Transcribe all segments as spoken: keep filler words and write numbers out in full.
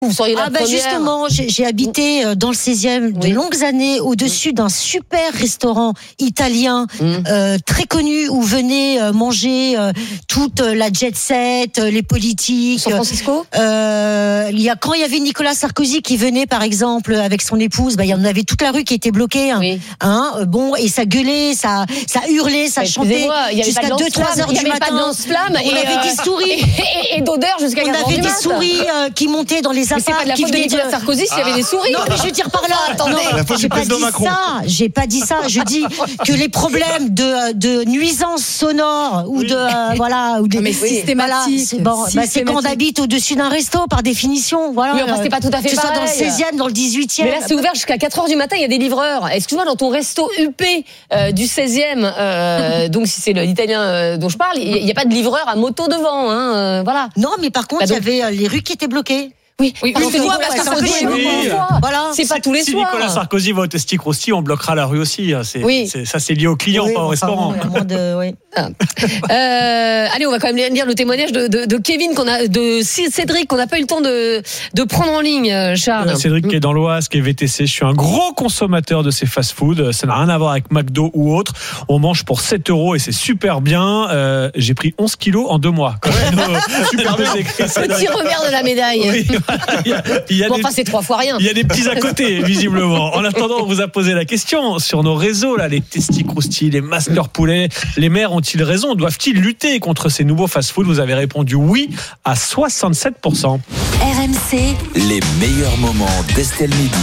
Vous seriez la Ah bah première. justement, j'ai, j'ai habité dans le seizième de oui. longues années au-dessus oui. d'un super restaurant italien mmh. euh, très connu où venait manger euh, toute la jet set, les politiques. San Francisco. Euh, il y a quand il y avait Nicolas Sarkozy qui venait par exemple avec son épouse, bah il y en avait toute la rue qui était bloquée. Hein, oui. hein bon et ça gueulait, ça ça hurlait, ça chantait jusqu'à deux trois heures du matin. Il y avait pas de lance-flamme. On avait euh, des souris et, et, et d'odeur jusqu'à quatre heures du matin. On avait des souris euh, qui montaient dans les Mais c'est pas de la faute de Nicolas Sarkozy s'il y avait des souris. Non, mais je veux dire par là. Attendez, non, j'ai pas dit Macron. ça. J'ai pas dit ça. Je dis que les problèmes de de nuisances sonores ou oui. de euh, voilà ou des mais systématique. C'est bon. Bah, c'est quand on habite au-dessus d'un resto par définition. Voilà. Oui, enfin, c'est pas tout à fait que pareil. Que dans le seizième, dans le dix-huitième. Mais là, c'est ouvert jusqu'à quatre heures du matin. Il y a des livreurs. Excuse-moi, dans ton resto huppé euh, du seizième, euh, donc si c'est l'italien euh, dont je parle, il y a pas de livreur à moto devant. Hein, euh, voilà. Non, mais par contre, il bah, donc... y avait euh, les rues qui étaient bloquées. Oui, oui, parce que Nicolas Sarkozy, oui. voilà. C'est pas tous les si soirs. Si Nicolas Sarkozy va au Testi Croustille, on bloquera la rue aussi. C'est, oui. c'est, ça, c'est lié au client, oui, pas au restaurant. Bon, de, oui. ah. euh, allez, on va quand même lire le témoignage de, de, de Kevin, qu'on a, de Cédric, qu'on n'a pas eu le temps de, de prendre en ligne, Charles. Euh, Cédric qui est dans l'Oise, qui est V T C. Je suis un gros consommateur de ces fast-food. Ça n'a rien à voir avec McDo ou autre. On mange pour sept euros et c'est super bien. Euh, j'ai pris onze kilos en deux mois. Quand même, super bien. Petit revers de la médaille. Oui, il y a, il y a bon, des, enfin, c'est trois fois rien. Il y a des petits à côté, visiblement. En attendant, on vous a posé la question sur nos réseaux, là, les Testi Croustille, les Master Poulet. Les maires ont-ils raison? Doivent-ils lutter contre ces nouveaux fast-food? Vous avez répondu oui à soixante-sept pour cent. R M C. Les meilleurs moments d'Estelle Midi.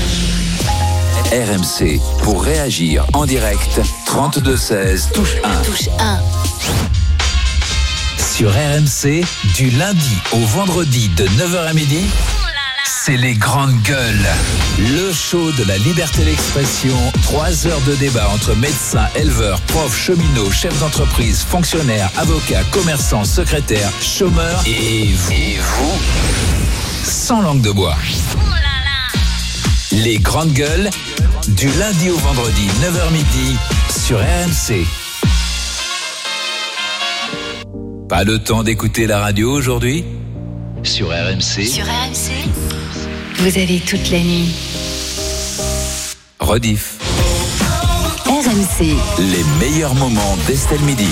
R M C, pour réagir en direct, trente-deux seize, touche un. Touche un. Sur R M C, du lundi au vendredi de neuf heures à midi, c'est les grandes gueules. Le show de la liberté d'expression. Trois heures de débat entre médecins, éleveurs, profs, cheminots, chefs d'entreprise, fonctionnaires, avocats, commerçants, secrétaires, chômeurs et vous. Et vous, sans langue de bois. Les grandes gueules, du lundi au vendredi, neuf heures midi, sur R M C. Pas le temps d'écouter la radio aujourd'hui? Sur R M C. Sur R M C. Vous avez toute la nuit. Rediff. R M C. Les meilleurs moments d'Estelle Midi.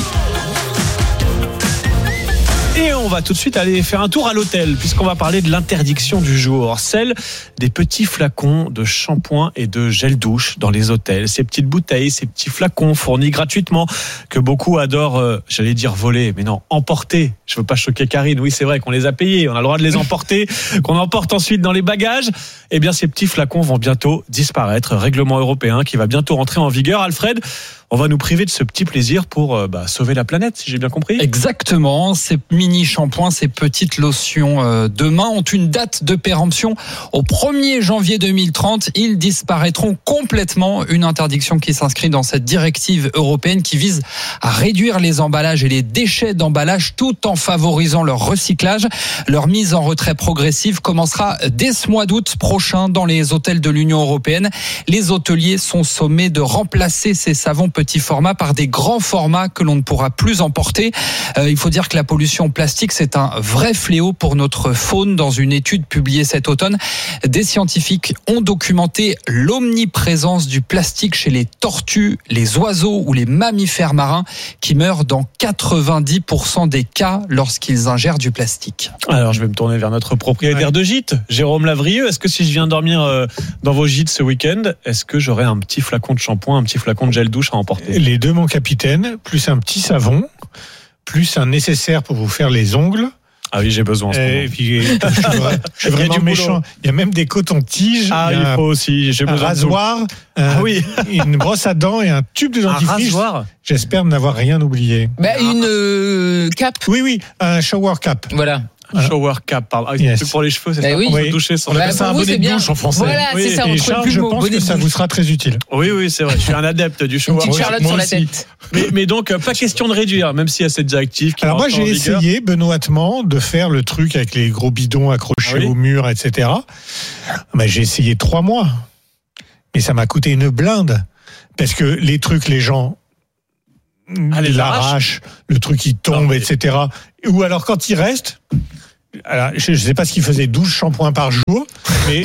Et on va tout de suite aller faire un tour à l'hôtel, puisqu'on va parler de l'interdiction du jour, celle des petits flacons de shampoing et de gel douche dans les hôtels. Ces petites bouteilles, ces petits flacons fournis gratuitement, que beaucoup adorent, euh, j'allais dire voler, mais non, emporter. Je veux pas choquer Karine, oui c'est vrai qu'on les a payés, on a le droit de les emporter, qu'on emporte ensuite dans les bagages. Eh bien ces petits flacons vont bientôt disparaître, règlement européen qui va bientôt rentrer en vigueur. Alfred, on va nous priver de ce petit plaisir pour euh, bah, sauver la planète, si j'ai bien compris. Exactement. Ces mini shampoings, ces petites lotions euh, de main ont une date de péremption au premier janvier deux mille trente. Ils disparaîtront complètement. Une interdiction qui s'inscrit dans cette directive européenne qui vise à réduire les emballages et les déchets d'emballage tout en favorisant leur recyclage. Leur mise en retrait progressive commencera dès ce mois d'août prochain dans les hôtels de l'Union européenne. Les hôteliers sont sommés de remplacer ces savons petits formats par des grands formats que l'on ne pourra plus emporter. Euh, il faut dire que la pollution plastique, c'est un vrai fléau pour notre faune. Dans une étude publiée cet automne, des scientifiques ont documenté l'omniprésence du plastique chez les tortues, les oiseaux ou les mammifères marins qui meurent dans quatre-vingt-dix pour cent des cas lorsqu'ils ingèrent du plastique. Alors je vais me tourner vers notre propriétaire ouais. de gîte, Jérôme Lavrieux. Est-ce que si je viens dormir euh, dans vos gîtes ce week-end, est-ce que j'aurai un petit flacon de shampoing, un petit flacon de gel douche à emporter? Les deux, mon capitaine, plus un petit savon, plus un nécessaire pour vous faire les ongles. Ah oui, j'ai besoin en ce moment. Et puis, je suis, je suis vraiment méchant. Il y a même des cotons-tiges. Ah, il, y a il faut aussi. J'ai un besoin rasoir, de un, ah oui. une brosse à dents et un tube de dentifrice. Un rasoir. J'espère n'avoir rien oublié. Bah, une euh, cape. Oui, oui, un shower cap. Voilà. Un shower cap, pardon. Ah, yes. C'est pour les cheveux, c'est bah ça? Oui. On peut toucher sans. On appelle ça un bonnet de douche en français. Voilà, oui. c'est ça. Et Charles, je pense que ça vous sera très utile. Oui, oui, c'est vrai. Je suis un adepte du shower. Une petite Charlotte moi sur la aussi. tête. Mais, mais donc, pas question de réduire, même s'il y a cette directive qui Alors moi, j'ai en essayé benoîtement de faire le truc avec les gros bidons accrochés ah oui. au mur, et cetera. Mais j'ai essayé trois mois. Mais ça m'a coûté une blinde. Parce que les trucs, les gens ah, les l'arrachent, le truc il tombe, non, mais... et cetera. Ou alors quand il reste... alors, je ne sais pas ce qu'il faisait, douze shampoings par jour, mais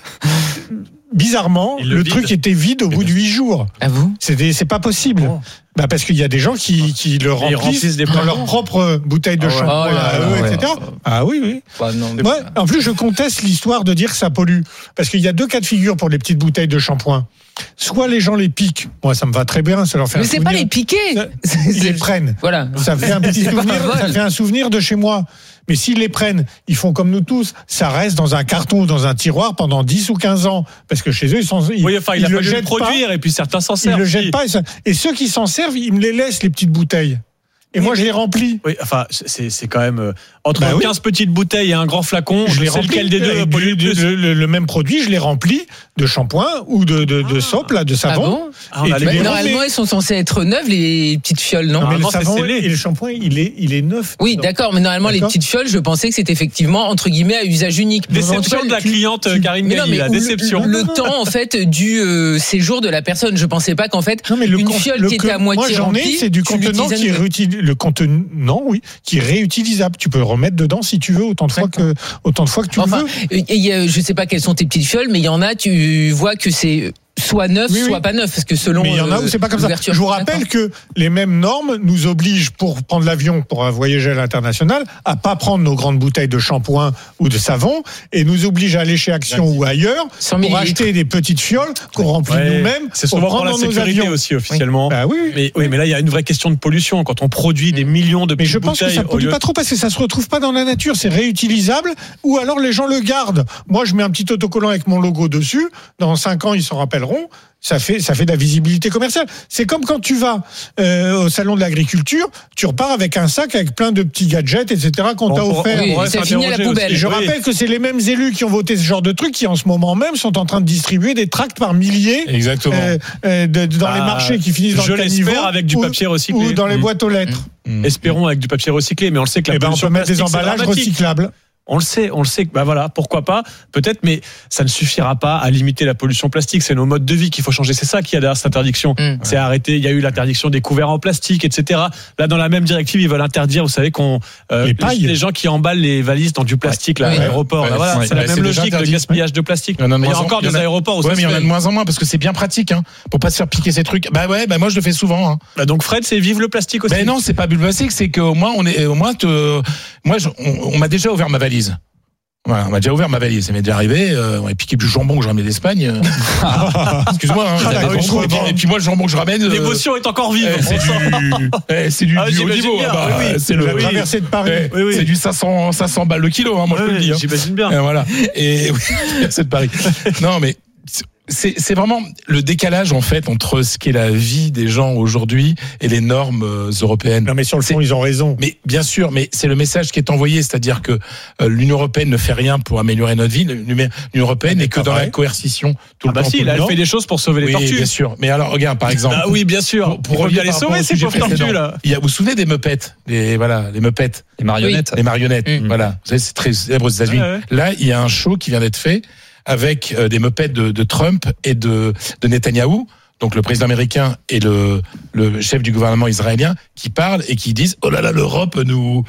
bizarrement, le, le truc était vide au bout de huit jours. Ah vous C'était, c'est pas possible. Oh. Bah parce qu'il y a des gens qui, qui le remplissent des dans leur propre bouteille de ah ouais. shampoing, oh là, eux, ouais, et cetera. Ouais. Ah oui, oui. Bah non, Moi, en plus, je conteste l'histoire de dire que ça pollue. Parce qu'il y a deux cas de figure pour les petites bouteilles de shampoing. Soit les gens les piquent. Moi, ça me va très bien. Ça leur fait Mais un c'est souvenir. pas les piquer. Ça, ils les prennent. Voilà. Ça fait un petit souvenir. Ça fait un souvenir de chez moi. Mais s'ils les prennent, ils font comme nous tous. Ça reste dans un carton ou dans un tiroir pendant dix ou quinze ans. Parce que chez eux, ils sont, ils, oui, enfin, il ils a le fallu jettent le produire pas. Et puis certains s'en servent. Ils le jettent pas. Et, ça, et ceux qui s'en servent, ils me les laissent, les petites bouteilles. Et oui, moi, je les remplis. Oui, enfin, c'est, c'est quand même euh, entre bah quinze oui. petites bouteilles et un grand flacon. Je les c'est remplis. Lequel des deux pollue du, le, le, le même produit, je les remplis de shampoing ou de, de, de soap, là, de savon. Ah bon ah, et bah, normalement, elles sont censées être neuves, les petites fioles, non? Non, mais le c'est savon scellé. Et le shampoing, il est, il est neuf. Oui, d'accord, mais normalement, d'accord. Les petites fioles, je pensais que c'était effectivement, entre guillemets, à usage unique. Déception de la cliente tu... Karine Galli, la déception. Le, le temps, en fait, du euh, séjour de la personne. Je pensais pas qu'en fait, non, mais le une con, fiole le qui était à moitié moi, remplie. Moi, c'est du contenant qui est réutilisable. Le contenant, oui, qui est réutilisable. Tu peux le remettre dedans si tu veux, autant de fois que, autant de fois que tu enfin, veux. Et, et, je sais pas quelles sont tes petites fioles, mais il y en a, tu vois que c'est soit neuf, oui, soit oui. pas neuf, parce que selon. Mais il y en a où c'est pas comme ça. Je vous rappelle que les mêmes normes nous obligent, pour prendre l'avion, pour voyager à l'international, à pas prendre nos grandes bouteilles de shampoing ou de savon, et nous obligent à aller chez Action ou ailleurs pour acheter des petites fioles qu'on remplit ouais. nous-mêmes. C'est souvent pour, pour la sécurité aussi officiellement. Oui. Bah oui. Mais oui, mais là il y a une vraie question de pollution quand on produit des millions de. Mais je pense bouteilles que ça pollue pas trop parce que ça se retrouve pas dans la nature, c'est réutilisable, ou alors les gens le gardent. Moi, je mets un petit autocollant avec mon logo dessus. Dans cinq ans, ils s'en rappelleront. Ça fait, ça fait de la visibilité commerciale. C'est comme quand tu vas euh, au salon de l'agriculture, tu repars avec un sac avec plein de petits gadgets, et cetera qu'on bon, t'a offert. Oui, ça finit à la poubelle. Et je oui. rappelle que c'est les mêmes élus qui ont voté ce genre de truc qui, en ce moment même, sont en train de distribuer des tracts par milliers. Exactement. Euh, euh, de, de, dans bah, les marchés qui finissent dans je le caniveau. l'espère avec du papier recyclé. Ou dans les mmh. boîtes aux lettres. Mmh. Espérons avec du papier recyclé, mais on le sait que la eh ben, on peut mettre des emballages recyclables. On le sait, on le sait. Bah voilà, pourquoi pas, peut-être, mais ça ne suffira pas à limiter la pollution plastique. C'est nos modes de vie qu'il faut changer. C'est ça qu'il y a derrière cette interdiction. Mmh. C'est arrêter. Il y a eu l'interdiction des couverts en plastique, et cetera. Là, dans la même directive, ils veulent interdire. Vous savez qu'on euh, les, les, les gens qui emballent les valises dans du plastique là, oui. à l'aéroport. Ouais, là, voilà, ouais, c'est ouais, la même logique de gaspillage de plastique. Il y, il y a encore des aéroports où ouais, mais il y en a de moins en moins parce que c'est bien pratique, hein, pour pas se faire piquer ces trucs. Bah ouais, bah moi je le fais souvent. Hein. Bah donc Fred, c'est vive le plastique aussi. Mais non, c'est pas vive le plastique, c'est qu'au moins on est, au moins te, moi je, on, on m'a déjà ouvert ma valise. Voilà, on m'a déjà ouvert ma valise, ça m'est déjà arrivé. Euh, on a piqué du jambon que je ramène d'Espagne. Excuse-moi. Hein, ah, oui, et, puis, et puis moi, le jambon que je ramène. L'émotion euh, est encore vive. Euh, c'est du, eh, c'est du, ah, du haut niveau. Bien, bah, oui, oui. C'est le oui. traversée de Paris. Eh, oui, oui. C'est du cinq cents, cinq cents balles le kilo. Hein, moi, oui, je peux le dire. J'imagine bien. Et voilà. Et oui, traversée de Paris. Non, mais. C'est, c'est vraiment le décalage en fait entre ce qu'est la vie des gens aujourd'hui et les normes européennes. Non mais sur le fond c'est, ils ont raison. Mais bien sûr, mais c'est le message qui est envoyé, c'est-à-dire que euh, l'Union européenne ne fait rien pour améliorer notre vie. L'Union européenne n'est que dans vrai. la coercition tout ah le bah temps. Si, là, elle fait des choses pour sauver les oui, tortues. Bien sûr. Mais alors regarde par exemple. Ah oui, bien sûr. Pour, pour il faut les sauver ces pauvres tortues là. Il y a, vous vous souvenez des meupettes, les voilà, les meupettes, les marionnettes, oui. les marionnettes. Mmh. Voilà, vous savez, c'est très célèbre aux États-Unis. Ah, ouais. Là, il y a un show qui vient d'être fait avec euh, des meupettes de, de Trump et de, de Netanyahou, donc le président américain et le, le chef du gouvernement israélien, qui parlent et qui disent « Oh là là, l'Europe nous...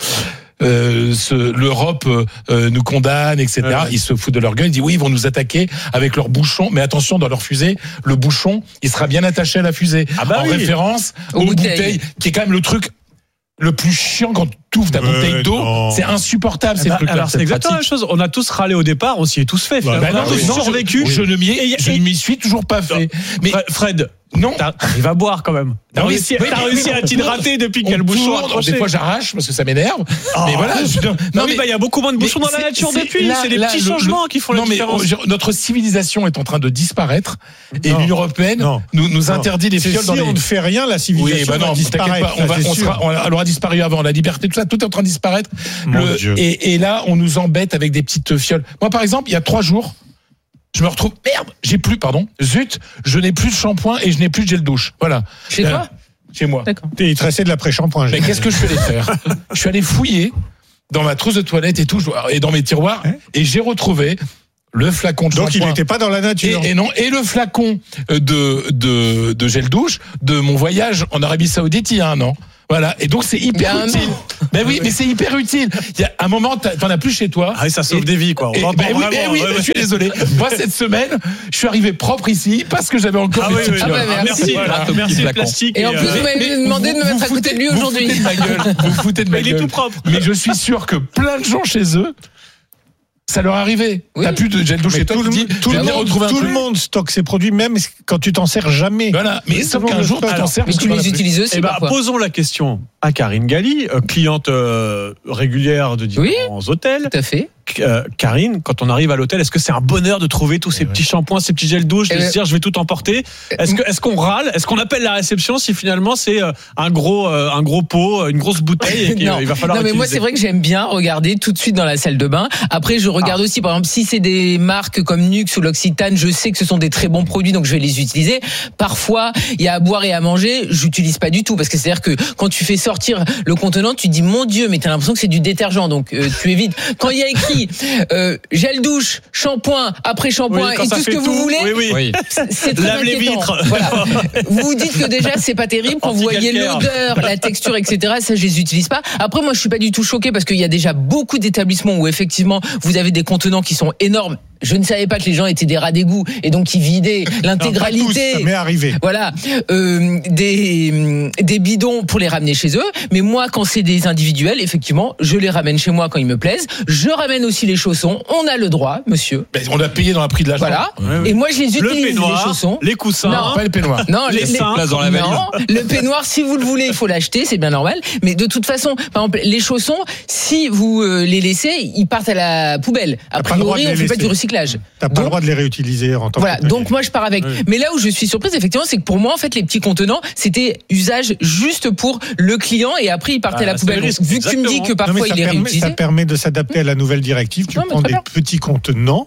Euh, ce, l'Europe euh, nous condamne, et cetera. Ouais. Ils se foutent de leur gueule, ils disent oui, ils vont nous attaquer avec leur bouchon, mais attention, dans leur fusée, le bouchon, il sera bien attaché à la fusée. Ah bah en oui. référence aux, aux bouteilles. bouteilles, qui est quand même le truc le plus chiant quand tu ouvres ta euh, bouteille d'eau, non. c'est insupportable ces bah, trucs-là. Alors c'est exactement la chose. On a tous râlé au départ, on s'y est tous fait. Bah, bah non, on a tous non, survécu. Je, je ne m'y, et, je et, ne m'y suis toujours pas fait. Mais Fred, non, t'arrives à boire quand même. T'as non, réussi, oui, t'as réussi à t'hydrater depuis qu'il y a le bouchon accroché. Des fois j'arrache parce que ça m'énerve. Oh. Mais voilà. Je, non, non mais il bah, y a beaucoup moins de bouchons dans la nature depuis. Là, c'est des là, petits le, changements le, qui font non, la différence. Mais, notre civilisation est en train de disparaître et non. l'Union européenne non. nous, nous interdit les fioles dans les. Si on ne fait rien, la civilisation oui, bah non, va disparaître. On, va, on, sera, on aura disparu avant. La liberté, tout ça, tout est en train de disparaître. Et là, on nous embête avec des petites fioles. Moi, par exemple, il y a trois jours. Je me retrouve, merde, j'ai plus, pardon, zut, je n'ai plus de shampoing et je n'ai plus de gel douche. Voilà. Chez toi ? Chez moi. D'accord. T'es tracé de l'après-shampoing. Mais qu'est-ce que je suis allé faire ? Je suis allé fouiller dans ma trousse de toilette et tout, et dans mes tiroirs, hein et j'ai retrouvé le flacon de Donc shampoing. il n'était pas dans la nature. Et, et non, et le flacon de, de, de gel douche de mon voyage en Arabie Saoudite il y a un an. Voilà. Et donc c'est hyper utile. Ben oui, mais c'est hyper utile. Il y a un moment, t'en as plus chez toi. Ah, ça sauve et, des vies, quoi. On et, va ben pas oui, vraiment, ben oui, ouais, ben ouais. je suis désolé. Moi, cette semaine, je suis arrivé propre ici parce que j'avais encore Ah des oui, petites oui, fleurs. oui. bah, merci, merci. voilà, Voilà, merci petit le flacon. plastique. Et en plus, euh, vous m'avez demandé de me mettre à côté de lui Vous aujourd'hui. foutez de ma gueule. Vous foutez de ma Mais il est gueule. tout propre. Mais je suis sûr que plein de gens chez eux, ça leur est arrivé. Oui. T'as plus de gel douche Mais chez toi, tout tu le, dis, tout le j'ai monde, retrouvé un tout truc. le monde stocke ses produits, même quand tu t'en sers jamais. Voilà. Mais Oui, sauf tout le qu'un monde jour, tu stocke. t'en sers Mais parce tu que t'en as les plus. utilises aussi Eh ben, parfois. posons la question à Karine Galli, euh, cliente euh, régulière de différents hôtels. Tout à fait. Euh, Karine, quand on arrive à l'hôtel, est-ce que c'est un bonheur de trouver tous ces Eh petits shampoings, ces petits gels douche, de Eh se ben- dire je vais tout emporter? Est-ce que est-ce qu'on râle? Est-ce qu'on appelle la réception si finalement c'est euh, un gros euh, un gros pot, une grosse bouteille et qu'il non, il va falloir non mais moi utiliser. c'est vrai que j'aime bien regarder tout de suite dans la salle de bain. Après je regarde Ah. aussi par exemple si c'est des marques comme Nux ou l'Occitane, je sais que ce sont des très bons produits donc je vais les utiliser. Parfois il y a à boire et à manger, j'utilise pas du tout parce que c'est à dire que quand tu fais sortir le contenant, tu te dis mon Dieu mais t'as l'impression que c'est du détergent donc euh, tu évites. Quand il y a écrit euh, gel douche, shampoing, après shampoing Oui, quand et ça tout ce fait que vous voulez, Oui, oui. Oui. c'est très Lave les inquiétant. vitres. Voilà. Vous vous dites que déjà c'est pas terrible quand vous voyez Anti-calcaire. l'odeur, la texture, et cetera. Ça je les utilise pas. Après moi je suis pas du tout choquée parce qu'il y a déjà beaucoup d'établissements où effectivement vous avez des contenants qui sont énormes. Je ne savais pas que les gens étaient des rats d'égout et donc ils vidaient l'intégralité. Non, pas tous, ça m'est arrivé. Voilà, euh, des des bidons pour les ramener chez eux. Mais moi, quand c'est des individuels, effectivement, je les ramène chez moi quand ils me plaisent. Je ramène aussi les chaussons. On a le droit, monsieur. Ben, on a payé dans le prix de la Voilà. chambre. Ouais, ouais. Et moi, je les Le utilise les peignoir, chaussons. les coussins. Non. Pas le peignoir. Non, Les seins. Place dans la valise. non, le peignoir, si vous le voulez, il faut l'acheter, c'est bien normal. Mais de toute façon, par exemple, les chaussons, si vous euh, les laissez, ils partent à la poubelle. A pas le droit de priori, les on fait pas laisser. du recyclage. T'as pas Donc, le droit de les réutiliser en tant voilà, que donc moi je pars avec. Oui. Mais là où je suis surprise, effectivement, c'est que pour moi, en fait, les petits contenants, c'était usage juste pour le client et après il partait Ah, à la c'est poubelle. le risque, Donc, vu que tu me dis exactement. que Non, parfois mais ça il est permet, réutilisé. ça permet de s'adapter à la nouvelle directive. Tu Non, mais prends très des bien. petits contenants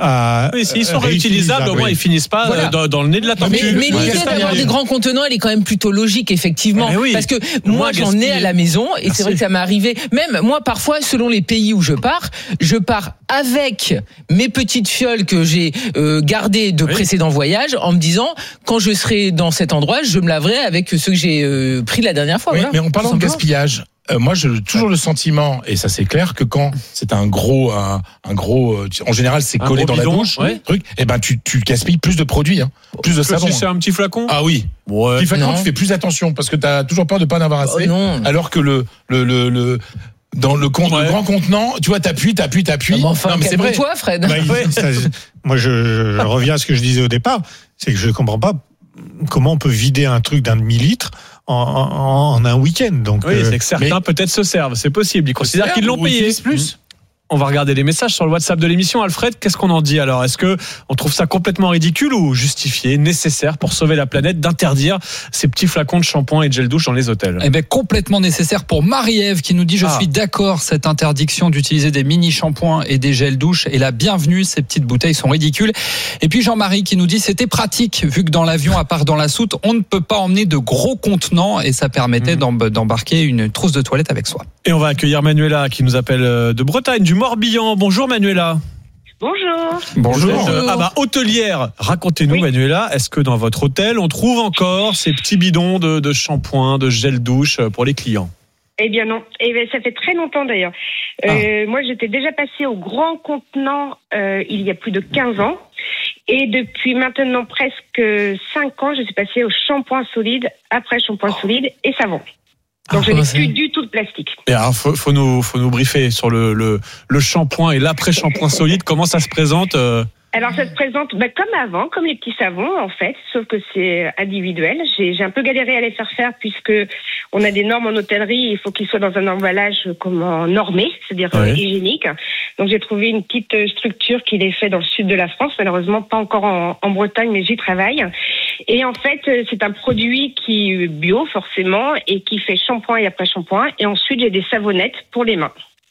à Oui, s'ils sont euh, réutilisables, au moins oui. ils finissent pas Voilà. euh, dans, dans le nez de la Mais, tortue. mais Ouais, l'idée c'est ça, d'avoir bien. des grands contenants, elle est quand même plutôt logique, effectivement. Mais oui. Parce que Moins moi, j'en ai gaspiller. à la maison, et Merci. c'est vrai que ça m'est arrivé. Même moi, parfois, selon les pays où je pars, je pars avec mes petites fioles que j'ai euh, gardées de Oui. précédents voyages, en me disant, quand je serai dans cet endroit, je me laverai avec ceux que j'ai euh, pris la dernière fois. Oui, voilà. mais en parlant Tout de simplement. gaspillage, euh, moi j'ai toujours le sentiment, et ça c'est clair, que quand c'est un gros, un, un gros, euh, en général c'est Un collé gros dans bidon, la douche, ouais. truc, et ben tu, tu gaspilles plus de produits, hein, plus de Que savon. si c'est un petit flacon. Ah oui. Ouais. Puis finalement, non. tu fais plus attention parce que tu as toujours peur de pas en avoir assez. Oh, non. Alors que le, le, le, le dans le, con, Ouais. le grand contenant, tu vois, t'appuies, t'appuies, t'appuies. Ah, mais enfin, non, mais c'est vrai. calme-toi, Fred. Bah, il- ça, je- moi, je, je reviens à ce que je disais au départ, c'est que je ne comprends pas comment on peut vider un truc d'un demi-litre en, en, en un week-end. Donc, Oui, euh, c'est que certains peut-être se servent, c'est possible. Ils considèrent qu'ils l'ont Ou payé. utilisent plus. On va regarder les messages sur le WhatsApp de l'émission. Alfred, qu'est-ce qu'on en dit alors? Est-ce que on trouve ça complètement ridicule ou justifié, nécessaire pour sauver la planète d'interdire ces petits flacons de shampoing et de gel douche dans les hôtels? Eh ben, complètement nécessaire pour Marie-Ève qui nous dit je Ah. suis d'accord, cette interdiction d'utiliser des mini shampoings et des gels douche est la bienvenue, ces petites bouteilles sont ridicules. Et puis Jean-Marie qui nous dit c'était pratique vu que dans l'avion à part dans la soute on ne peut pas emmener de gros contenants et ça permettait Mmh. d'em- d'embarquer une trousse de toilette avec soi. Et on va accueillir Manuela qui nous appelle euh, de Bretagne, du Morbihan. Bonjour Manuela. Bonjour. Vous êtes, euh, ah bah, hôtelière. Racontez-nous Oui. Manuela, est-ce que dans votre hôtel on trouve encore ces petits bidons de, de shampoing, de gel douche euh, pour les clients? Eh bien non. Eh bien, ça fait très longtemps d'ailleurs. Euh, Moi, j'étais déjà passée au grand contenant euh, il y a plus de quinze ans. Et depuis maintenant presque cinq ans, je suis passée au shampoing solide, après shampoing solide et savon. Donc, Ah, je n'ai comment plus c'est du tout de plastique. Et alors, faut, faut nous, faut nous briefer sur le, le, le shampoing et l'après-shampoing solide. Comment ça se présente euh Alors, ça se présente bah, comme avant, comme les petits savons, en fait, sauf que c'est individuel. J'ai, j'ai un peu galéré à les faire faire puisque on a des normes en hôtellerie. Il faut qu'ils soient dans un emballage comment normé, c'est-à-dire Ouais. euh, hygiénique. Donc, j'ai trouvé une petite euh, structure qui les fait dans le sud de la France. Malheureusement, pas encore en, en Bretagne, mais j'y travaille. Et en fait, euh, c'est un produit qui est bio, forcément, et qui fait shampoing et après shampoing. Et ensuite, j'ai des savonnettes pour les mains.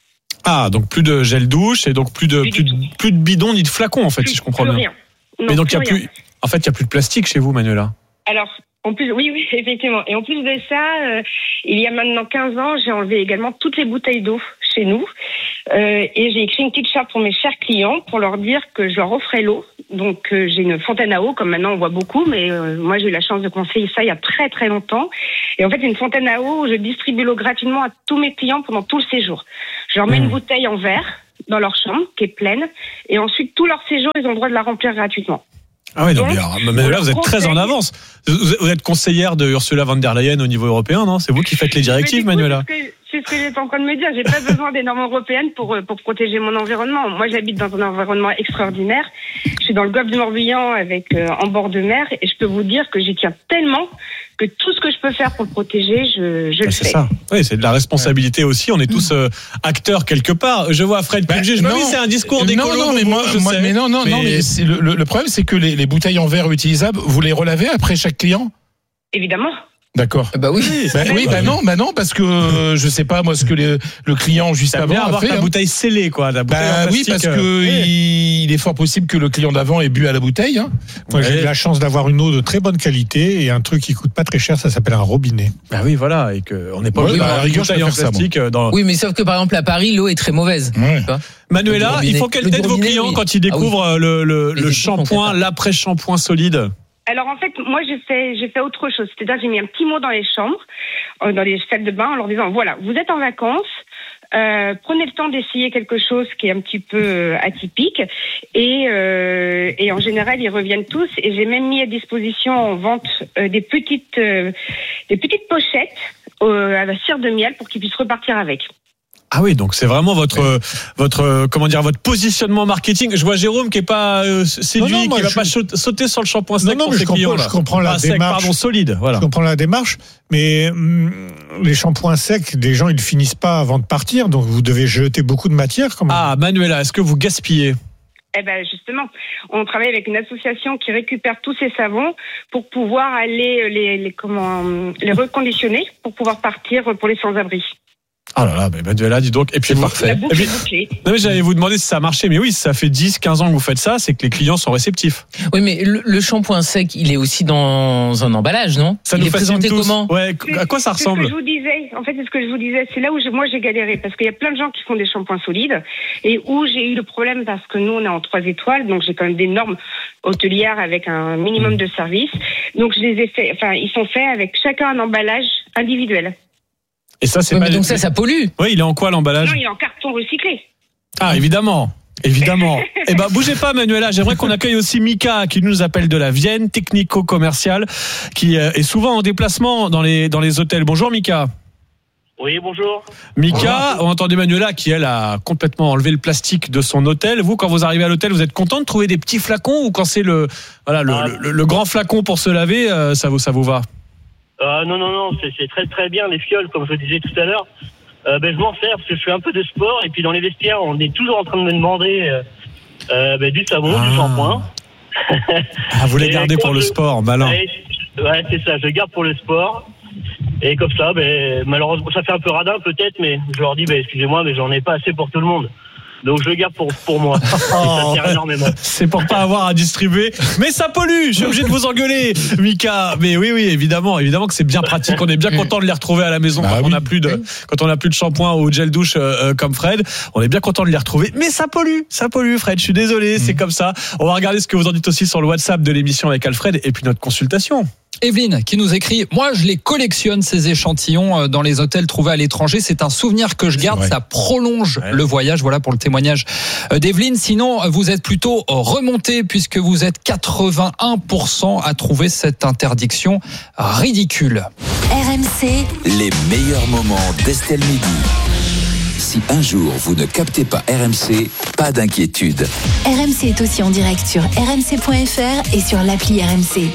Ah, donc plus de gel douche et donc plus de, Plus plus, du de, plus de bidons ni de flacons en fait, Plus- si je comprends plus bien. rien. Non, Mais donc il y a rien. plus, en fait, il y a plus de plastique chez vous, Manuela. Alors, en plus, oui, oui, effectivement. Et en plus de ça, euh, il y a maintenant quinze ans, j'ai enlevé également toutes les bouteilles d'eau chez nous. Euh, et j'ai écrit une petite charte pour mes chers clients pour leur dire que je leur offrais l'eau. Donc euh, j'ai une fontaine à eau, comme maintenant on voit beaucoup, mais euh, moi j'ai eu la chance de conseiller ça il y a très très longtemps. Et en fait, une fontaine à eau où je distribue l'eau gratuitement à tous mes clients pendant tout le séjour. Je leur mets mmh. une bouteille en verre dans leur chambre qui est pleine, et ensuite tout leur séjour ils ont le droit de la remplir gratuitement. Ah oui, donc, donc mais là vous êtes très en avance. Vous êtes conseillère de Ursula von der Leyen au niveau européen, non ? C'est vous qui faites les directives, Manuela ? C'est ce que j'étais en train de me dire. J'ai pas besoin des normes européennes pour pour protéger mon environnement. Moi, j'habite dans un environnement extraordinaire. Je suis dans le golfe du Morbihan, avec euh, en bord de mer, et je peux vous dire que j'y tiens tellement que tout ce que je peux faire pour le protéger, je, je bah, le c'est fais. C'est ça. Oui, c'est de la responsabilité ouais. aussi. On est tous euh, acteurs quelque part. Je vois Fred Pudgy. Bah, je c'est un discours d'écolo. Non, non, mais moi, je moi sais. mais non, non, mais... non. Mais c'est le, le, le problème, c'est que les, les bouteilles en verre utilisables, vous les relavez après chaque client ? Évidemment. D'accord. Bah oui. Bah, oui, bah non, bah non, parce que euh, je sais pas moi ce que les, le client juste avant a avoir fait. La hein. bouteille scellée, quoi. La bouteille bah en oui, parce que euh, il, il est fort possible que le client d'avant ait bu à la bouteille. Hein. Moi, ouais. j'ai eu la chance d'avoir une eau de très bonne qualité et un truc qui coûte pas très cher, ça s'appelle un robinet. Bah oui, voilà, et que on n'est pas obligé oui, d'avoir une bouteille en plastique. Ça, dans... Oui, mais sauf que par exemple à Paris, l'eau est très mauvaise. Ouais. Manuela, il faut quelle tête vos clients oui. quand ils découvrent ah oui. le, le, le shampoing, l'après-shampoing solide ? Alors en fait, moi j'ai fait j'ai fait autre chose. C'est-à-dire j'ai mis un petit mot dans les chambres, dans les salles de bain, en leur disant voilà, vous êtes en vacances, euh, prenez le temps d'essayer quelque chose qui est un petit peu euh, atypique, et euh, et en général ils reviennent tous. Et j'ai même mis à disposition en vente euh, des petites euh, des petites pochettes euh, à la cire de miel pour qu'ils puissent repartir avec. Ah oui, donc c'est vraiment votre ouais. votre comment dire votre positionnement marketing. Je vois Jérôme qui est pas euh, séduit, non, non, qui va je... pas sauter sur le shampoing sec non, non, pour ses je clients. Comprends, je comprends la ah, démarche. Sec, pardon, solide. Voilà. Je comprends la démarche, mais hum, les shampoings secs, des gens ils ne finissent pas avant de partir, donc vous devez jeter beaucoup de matière. Quand même. Ah, Manuela, est-ce que vous gaspillez ? Eh ben justement, on travaille avec une association qui récupère tous ces savons pour pouvoir aller les les comment les reconditionner pour pouvoir partir pour les sans-abri. Ah là là, mais Manuela, dis donc. Et puis, c'est parfait. Et puis, non, mais j'allais vous demander si ça a marché. Mais oui, ça fait dix, quinze ans que vous faites ça, c'est que les clients sont réceptifs. Oui, mais le, le shampoing sec, il est aussi dans un emballage, non? Ça il nous est présenté tous. comment? Ouais, à quoi ça ressemble? C'est ce que je vous disais. En fait, c'est ce que je vous disais. C'est là où je, moi j'ai galéré. Parce qu'il y a plein de gens qui font des shampoings solides. Et où j'ai eu le problème parce que nous, on est en trois étoiles. Donc, j'ai quand même des normes hôtelières avec un minimum de service. Donc, je les ai fait, enfin, ils sont faits avec chacun un emballage individuel. Et ça, c'est oui, pas. Donc ça, ça pollue. Oui, il est en quoi l'emballage? Non, il est en carton recyclé. Ah, évidemment. Évidemment. Eh ben, bougez pas, Manuela. J'aimerais qu'on accueille aussi Mika, qui nous appelle de la Vienne, technico-commercial, qui est souvent en déplacement dans les, dans les hôtels. Bonjour, Mika. Oui, bonjour. Mika, on entendait Manuela qui, elle, a complètement enlevé le plastique de son hôtel. Vous, quand vous arrivez à l'hôtel, vous êtes content de trouver des petits flacons, ou quand c'est le, voilà, le, ah. le, le grand flacon pour se laver, ça vous, ça vous va? Euh, non, non, non, c'est, c'est très très bien les fioles, comme je disais tout à l'heure. Euh, ben, je m'en sers parce que je fais un peu de sport, et puis dans les vestiaires, on est toujours en train de me demander euh, euh, ben, du savon, ah. du shampoing. Ah, vous les gardez pour je... le sport, malin. Ouais, ouais, c'est ça, je garde pour le sport. Et comme ça, ben, malheureusement, ça fait un peu radin peut-être, mais je leur dis, ben, excusez-moi, mais j'en ai pas assez pour tout le monde. Donc je le garde pour, pour moi. Oh, ça sert énormément. C'est pour pas avoir à distribuer. Mais ça pollue. Je suis obligé de vous engueuler, Mika. Mais oui, oui, évidemment, évidemment que c'est bien pratique. On est bien content de les retrouver à la maison bah quand oui. on n'a plus de, quand on n'a plus de shampoing ou de gel douche euh, comme Fred. On est bien content de les retrouver. Mais ça pollue, ça pollue, Fred. Je suis désolé, mmh. c'est comme ça. On va regarder ce que vous en dites aussi sur le WhatsApp de l'émission avec Alfred et puis notre consultation. Evelyne qui nous écrit: moi je les collectionne ces échantillons dans les hôtels trouvés à l'étranger, c'est un souvenir que je garde, ça prolonge ouais. le voyage. Voilà pour le témoignage d'Evelyne. Sinon vous êtes plutôt remonté puisque vous êtes quatre-vingt-un pour cent à trouver cette interdiction ridicule. R M C, les meilleurs moments d'Estelle Midi. Si un jour vous ne captez pas R M C, pas d'inquiétude. R M C est aussi en direct sur r m c point f r et sur l'appli R M C.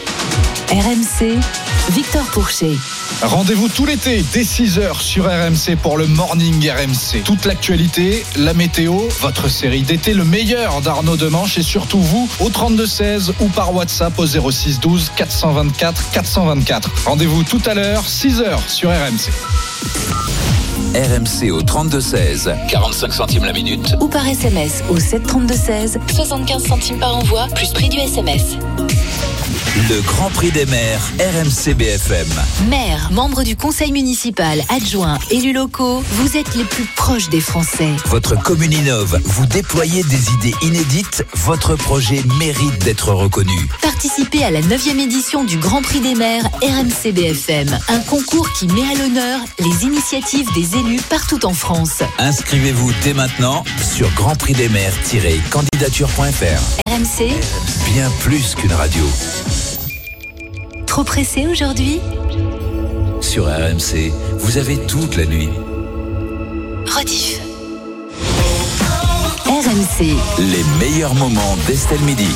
R M C, Victor Pourchet. Rendez-vous tout l'été dès six heures sur R M C pour le Morning R M C. Toute l'actualité, la météo, votre série d'été, le meilleur d'Arnaud Demanche et surtout vous au trente-deux seize ou par WhatsApp au zéro six douze quatre cent vingt-quatre quatre cent vingt-quatre. Rendez-vous tout à l'heure, six heures sur R M C. R M C au trente-deux seize, quarante-cinq centimes la minute. Ou par S M S au sept trente-deux seize, soixante-quinze centimes par envoi, plus prix du S M S. Le Grand Prix des maires, R M C B F M. Maires, membres du conseil municipal, adjoints, élus locaux, vous êtes les plus proches des Français. Votre commune innove, vous déployez des idées inédites, votre projet mérite d'être reconnu. Participez à la neuvième édition du Grand Prix des maires R M C B F M, un concours qui met à l'honneur les initiatives des élus partout en France. Inscrivez-vous dès maintenant sur grand prix des maires tiret candidature point f r. R M C, bien plus qu'une radio. Trop pressé aujourd'hui ? Sur R M C, vous avez toute la nuit. Rediff. R M C. Les meilleurs moments d'Estelle Midi.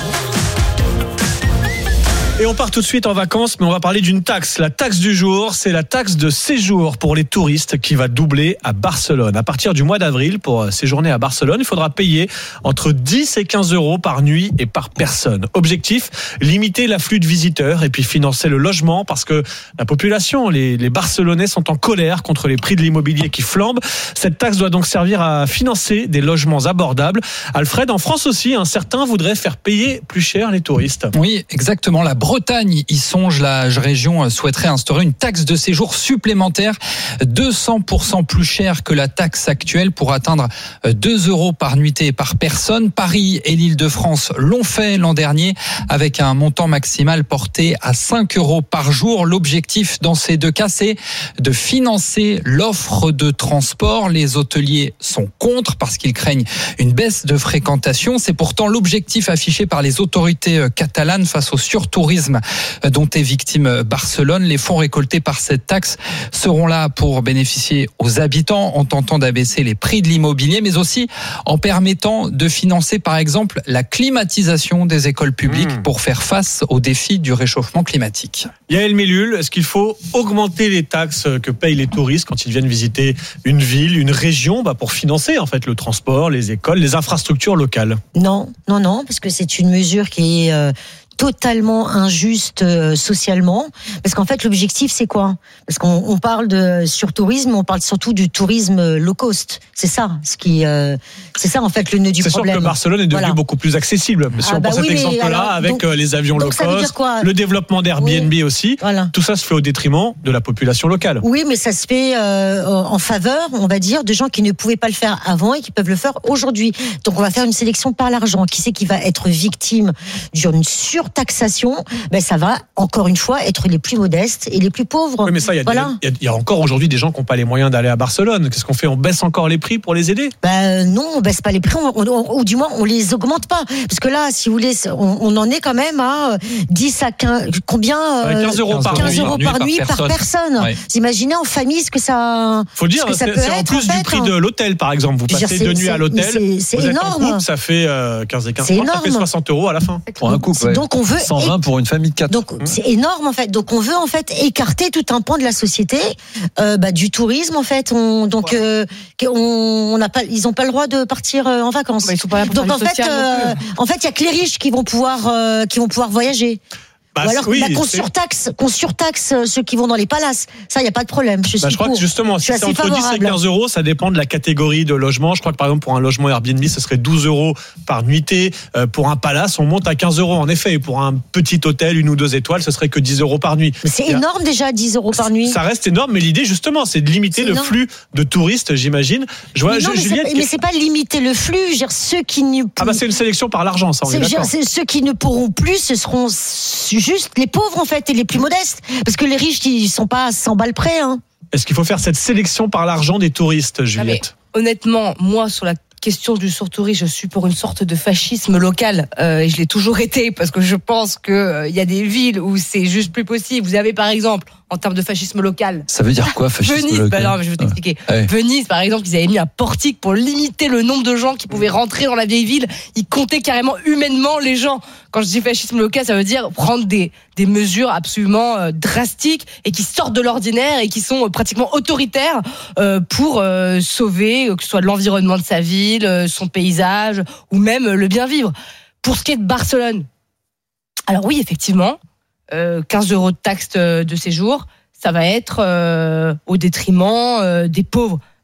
Et on part tout de suite en vacances, mais on va parler d'une taxe. La taxe du jour, c'est la taxe de séjour pour les touristes qui va doubler à Barcelone. À partir du mois d'avril, pour séjourner à Barcelone, il faudra payer entre dix et quinze euros par nuit et par personne. Objectif, limiter l'afflux de visiteurs et puis financer le logement parce que la population, les, les Barcelonais sont en colère contre les prix de l'immobilier qui flambent. Cette taxe doit donc servir à financer des logements abordables. Alfred, en France aussi, un certain voudrait faire payer plus cher les touristes. Oui, exactement. La Bretagne y songe, la région souhaiterait instaurer une taxe de séjour supplémentaire deux cents pour cent plus chère que la taxe actuelle pour atteindre deux euros par nuitée et par personne. Paris et l'Île-de-France l'ont fait l'an dernier avec un montant maximal porté à cinq euros par jour. L'objectif dans ces deux cas, c'est de financer l'offre de transport. Les hôteliers sont contre parce qu'ils craignent une baisse de fréquentation. C'est pourtant l'objectif affiché par les autorités catalanes face au surtourisme dont est victime Barcelone. Les fonds récoltés par cette taxe seront là pour bénéficier aux habitants en tentant d'abaisser les prix de l'immobilier, mais aussi en permettant de financer par exemple la climatisation des écoles publiques mmh. pour faire face aux défis du réchauffement climatique. Yael Mellul, est-ce qu'il faut augmenter les taxes que payent les touristes quand ils viennent visiter une ville, une région, bah pour financer en fait le transport, les écoles, les infrastructures locales? Non, non, non, parce que c'est une mesure qui est euh, totalement injuste euh, socialement, parce qu'en fait l'objectif c'est quoi? Parce qu'on on parle de surtourisme, on parle surtout du tourisme low cost. C'est ça, ce qui, euh, c'est ça en fait le nœud du c'est problème. C'est sûr que Barcelone est devenu voilà. beaucoup plus accessible. Si ah on bah prend oui, cet exemple-là, alors, avec donc, les avions low cost, le développement d'Airbnb oui. aussi, voilà. tout ça se fait au détriment de la population locale. Oui, mais ça se fait euh, en faveur, on va dire, de gens qui ne pouvaient pas le faire avant et qui peuvent le faire aujourd'hui. Donc on va faire une sélection par l'argent. Qui c'est qui va être victime d'une surtaxation? Ben ça va encore une fois être les plus modestes et les plus pauvres. Oui, mais ça, il y, voilà. y, y a encore aujourd'hui des gens qui n'ont pas les moyens d'aller à Barcelone. Qu'est-ce qu'on fait? On baisse encore les prix pour les aider? Ben non, on baisse pas les prix, on, on, ou du moins on les augmente pas. Parce que là, si vous voulez, on, on en est quand même à dix à quinze, combien? quinze euros par quinze nuit, euros par nuit par personne. Par personne. Ouais. Vous imaginez en famille ce que ça. Faut dire, que ça c'est, peut c'est être, en plus en fait, du prix hein. de l'hôtel, par exemple. Vous passez deux nuits à l'hôtel. C'est, c'est vous êtes énorme. En couple, ça fait euh, quinze et quinze. C'est ça énorme. fait soixante euros à la fin. Pour un couple. Ouais. Donc on veut. cent vingt pour une famille de quatre. Donc mmh. c'est énorme en fait. Donc on veut en fait écarter tout un pan de la société, euh, bah, du tourisme en fait. On, donc euh, on n'a pas, ils n'ont pas le droit de partir euh, en vacances. Bah, ils sont pas là pour donc en fait, euh, en fait, il y a que les riches qui vont pouvoir, euh, qui vont pouvoir voyager. Bah, Ou alors oui, bah, qu'on surtaxe, qu'on surtaxe ceux qui vont dans les palaces. Ça, il n'y a pas de problème. Je, bah, suis je crois pour. que justement, si c'est entre favorable. dix et quinze euros, ça dépend de la catégorie de logement. Je crois que par exemple, pour un logement Airbnb, ce serait douze euros par nuitée. Euh, pour un palace, on monte à quinze euros en effet. Et pour un petit hôtel, une ou deux étoiles, ce serait que dix euros par nuit. Mais c'est a... énorme déjà, dix euros par nuit. Ça reste énorme, mais l'idée justement, c'est de limiter c'est le énorme. flux de touristes, j'imagine. Je vois, mais non, je, mais, Juliette, c'est pas, mais c'est pas limiter le flux. Je veux dire, ceux qui ne. Ah bah c'est une sélection par l'argent, ça. On c'est, est d'accord. C'est ceux qui ne pourront plus, ce seront juste les pauvres en fait et les plus modestes, parce que les riches ils sont pas à cent balles près. Hein. Est-ce qu'il faut faire cette sélection par l'argent des touristes, Juliette? Ah mais, honnêtement, moi sur la question du surtourisme, je suis pour une sorte de fascisme local euh, et je l'ai toujours été parce que je pense que euh, il y a des villes où c'est juste plus possible. Vous avez par exemple en termes de fascisme local. Ça veut dire quoi, fascisme Venise, local? bah non, je vais t'expliquer. Ouais. Venise, par exemple, ils avaient mis un portique pour limiter le nombre de gens qui pouvaient rentrer dans la vieille ville. Ils comptaient carrément humainement les gens. Quand je dis fascisme local, ça veut dire prendre des, des mesures absolument euh, drastiques et qui sortent de l'ordinaire et qui sont euh, pratiquement autoritaires euh, pour euh, sauver, euh, que ce soit l'environnement de sa ville, euh, son paysage ou même euh, le bien vivre. Pour ce qui est de Barcelone, alors oui, effectivement, Euh, quinze euros de taxe de séjour, ça va être euh, au détriment euh, des pauvres.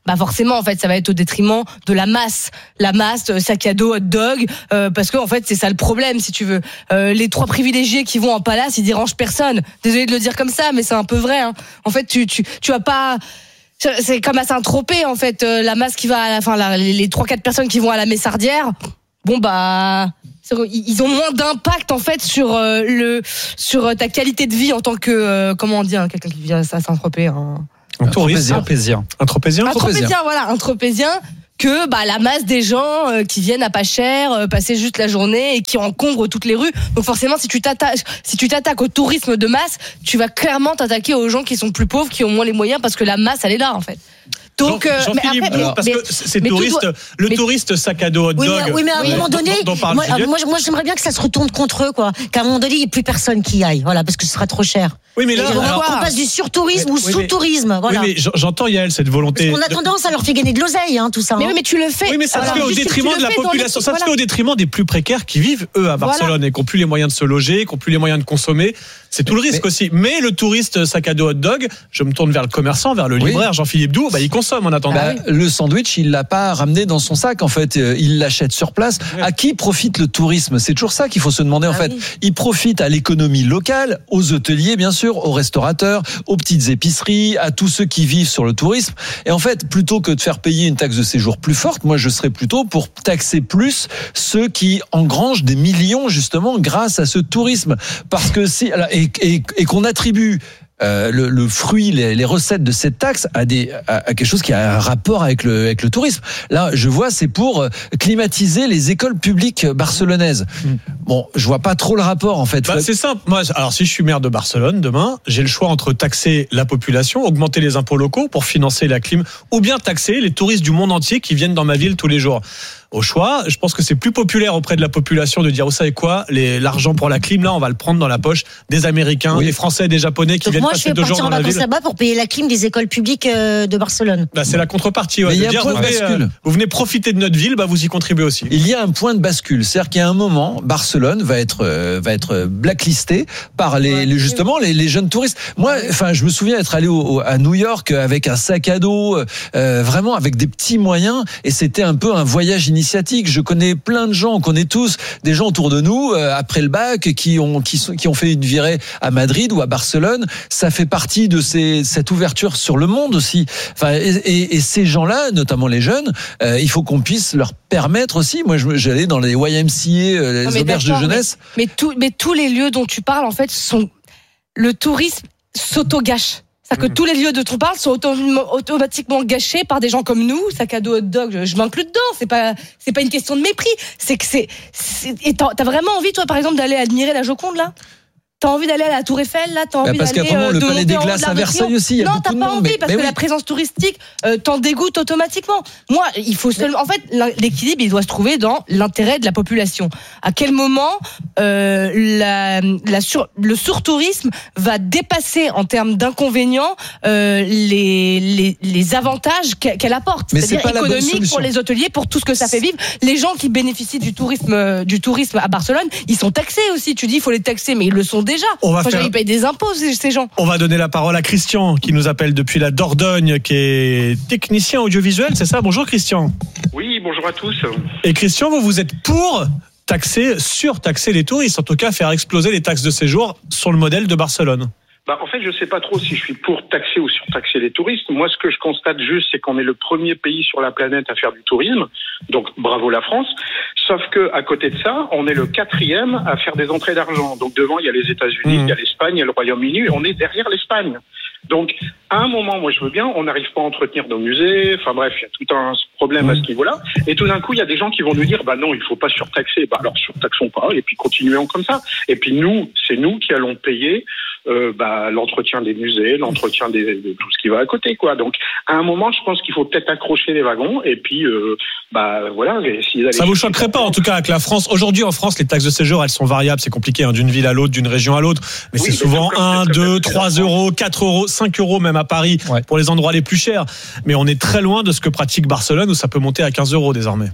bah forcément en fait ça va être au détriment de la masse, la masse euh, sac à dos, hot dog, euh, parce que en fait c'est ça le problème si tu veux. Euh, les trois privilégiés qui vont en palace, ils dérangent personne. Désolé de le dire comme ça, mais c'est un peu vrai. Hein. En fait, tu tu tu as pas. C'est comme à Saint-Tropez en fait, euh, la masse qui va, à la, enfin la, les trois quatre personnes qui vont à la Messardière. Bon bah. Ils ont moins d'impact en fait sur euh, le sur ta qualité de vie en tant que euh, comment on dit hein, quelqu'un qui vient à Saint-Tropez un, un touriste un tropézien un tropézien un tropézien voilà un tropézien que bah la masse des gens euh, qui viennent à pas cher euh, passer juste la journée et qui encombrent toutes les rues. Donc forcément si tu t'attaques si tu t'attaques au tourisme de masse, tu vas clairement t'attaquer aux gens qui sont plus pauvres, qui ont moins les moyens parce que la masse elle est là en fait. Donc, Jean, euh, mais après, alors, parce mais, que c'est touriste, doit, le mais, touriste sac à dos hot dog. Oui, mais, oui, mais à un oui, moment donné, dont, dont moi, moi, moi, j'aimerais bien que ça se retourne contre eux, quoi. Qu'à un moment donné, il n'y ait plus personne qui y aille, voilà, parce que ce sera trop cher. Oui, mais là, on passe du surtourisme oui, ou sous-tourisme, voilà. Oui, mais j'entends Yael cette volonté. Parce qu'on a tendance à leur faire gagner de l'oseille, hein, tout ça. Mais, hein. oui, mais tu le fais. Oui, mais ça se fait au détriment de la population. Ça se fait au détriment des plus précaires qui vivent eux à Barcelone et qui n'ont plus les moyens de se loger, qui n'ont plus les moyens de consommer. C'est tout le risque mais, aussi. Mais le touriste sac à dos hot dog, je me tourne vers le commerçant, vers le libraire, oui. Jean-Philippe Doux, bah, il consomme en attendant. Bah, le sandwich, il l'a pas ramené dans son sac, en fait. Il l'achète sur place. Oui. À qui profite le tourisme? C'est toujours ça qu'il faut se demander, en ah, fait. Oui. Il profite à l'économie locale, aux hôteliers, bien sûr, aux restaurateurs, aux petites épiceries, à tous ceux qui vivent sur le tourisme. Et en fait, plutôt que de faire payer une taxe de séjour plus forte, moi, je serais plutôt pour taxer plus ceux qui engrangent des millions, justement, grâce à ce tourisme. Parce que si, et, et, et qu'on attribue Euh, le, le fruit, les, les recettes de cette taxe à, des, à, à quelque chose qui a un rapport avec le, avec le tourisme. Là, je vois, c'est pour climatiser les écoles publiques barcelonaises. Bon, je vois pas trop le rapport, en fait. Bah, c'est simple. Moi, alors, si je suis maire de Barcelone demain, j'ai le choix entre taxer la population, augmenter les impôts locaux pour financer la clim, ou bien taxer les touristes du monde entier qui viennent dans ma ville tous les jours. Au choix, je pense que c'est plus populaire auprès de la population de dire, vous savez quoi, les, l'argent pour la clim, là, on va le prendre dans la poche des Américains, oui. des Français, des Japonais qui Donc viennent moi, passer deux jours dans la ville. Moi, je fais partir en vacances là-bas pour payer la clim des écoles publiques de Barcelone. Bah, c'est la contrepartie. Ouais, Mais de il y a dire, un point vous, de venez, bascule. Euh, vous venez profiter de notre ville, bah, vous y contribuez aussi. Il y a un point de bascule. C'est-à-dire qu'il y a un moment, Barcelone va être, euh, va être blacklisté par les, ouais. les justement, les, les jeunes touristes. Moi, enfin, je me souviens être allé au, au, à New York avec un sac à dos, euh, vraiment avec des petits moyens, et c'était un peu un voyage initiatique. Je connais plein de gens, on connaît tous des gens autour de nous euh, après le bac qui ont qui, sont, qui ont fait une virée à Madrid ou à Barcelone. Ça fait partie de ces, cette ouverture sur le monde aussi. Enfin, et, et, et ces gens-là, notamment les jeunes, euh, il faut qu'on puisse leur permettre aussi. Moi, je, j'allais dans les Y M C A, euh, les non, auberges de jeunesse. Mais, mais, tout, mais tous les lieux dont tu parles, en fait, sont le tourisme s'auto-gâche. C'est-à-dire que tous les lieux de on parle sont autom- automatiquement gâchés par des gens comme nous, sac à dos hot dog, je, je m'inclus dedans, c'est pas, c'est pas une question de mépris, c'est que c'est, c'est et t'as, t'as vraiment envie, toi, par exemple, d'aller admirer la Joconde, là? T'as envie d'aller à la Tour Eiffel, là? T'as envie bah parce d'aller qu'à euh, le de Palais des Glaces à Versailles aussi, il y a non, t'as pas envie, mais, parce mais que oui. la présence touristique euh, t'en dégoûte automatiquement. Moi, il faut seulement, en fait, l'équilibre, il doit se trouver dans l'intérêt de la population. À quel moment euh, la, la sur, le surtourisme va dépasser en termes d'inconvénients euh, les, les, les avantages qu'elle apporte, mais c'est-à-dire c'est économiques pour les hôteliers, pour tout ce que ça fait vivre. Les gens qui bénéficient du tourisme, du tourisme à Barcelone, ils sont taxés aussi. Tu dis, il faut les taxer, mais ils le sont déjà. On va Enfin, faire... Ils payent des impôts, ces gens. On va donner la parole à Christian, qui nous appelle depuis la Dordogne, qui est technicien audiovisuel, c'est ça? Bonjour Christian. Oui, bonjour à tous. Et Christian, vous, vous êtes pour taxer, surtaxer les touristes, en tout cas faire exploser les taxes de séjour sur le modèle de Barcelone? Bah, en fait, je sais pas trop si je suis pour taxer ou surtaxer les touristes. Moi, ce que je constate juste, c'est qu'on est le premier pays sur la planète à faire du tourisme. Donc, bravo la France. Sauf que, à côté de ça, on est le quatrième à faire des entrées d'argent. Donc, devant, il y a les États-Unis, mmh. il y a l'Espagne, il y a le Royaume-Uni. On est derrière l'Espagne. Donc, à un moment, moi, je veux bien, on n'arrive pas à entretenir nos musées. Enfin, bref, il y a tout un problème à ce niveau-là. Et tout d'un coup, il y a des gens qui vont nous dire, bah non, il faut pas surtaxer. Bah, alors, surtaxons pas. Et puis, continuons comme ça. Et puis, nous, c'est nous qui allons payer, euh, bah, l'entretien des musées, l'entretien des, de tout ce qui va à côté, quoi. Donc, à un moment, je pense qu'il faut peut-être accrocher les wagons. Et puis, euh, bah, voilà. Essayer ça vous choquerait pas, en tout cas, que la France, aujourd'hui, en France, les taxes de séjour, elles sont variables. C'est compliqué, hein, d'une ville à l'autre, d'une région à l'autre. Mais oui, c'est souvent un, deux, trois euros, quatre euros, cinq euros, même à Paris, ouais. pour les endroits les plus chers. Mais on est très loin de ce que pratique Barcelone, où ça peut monter à quinze euros désormais.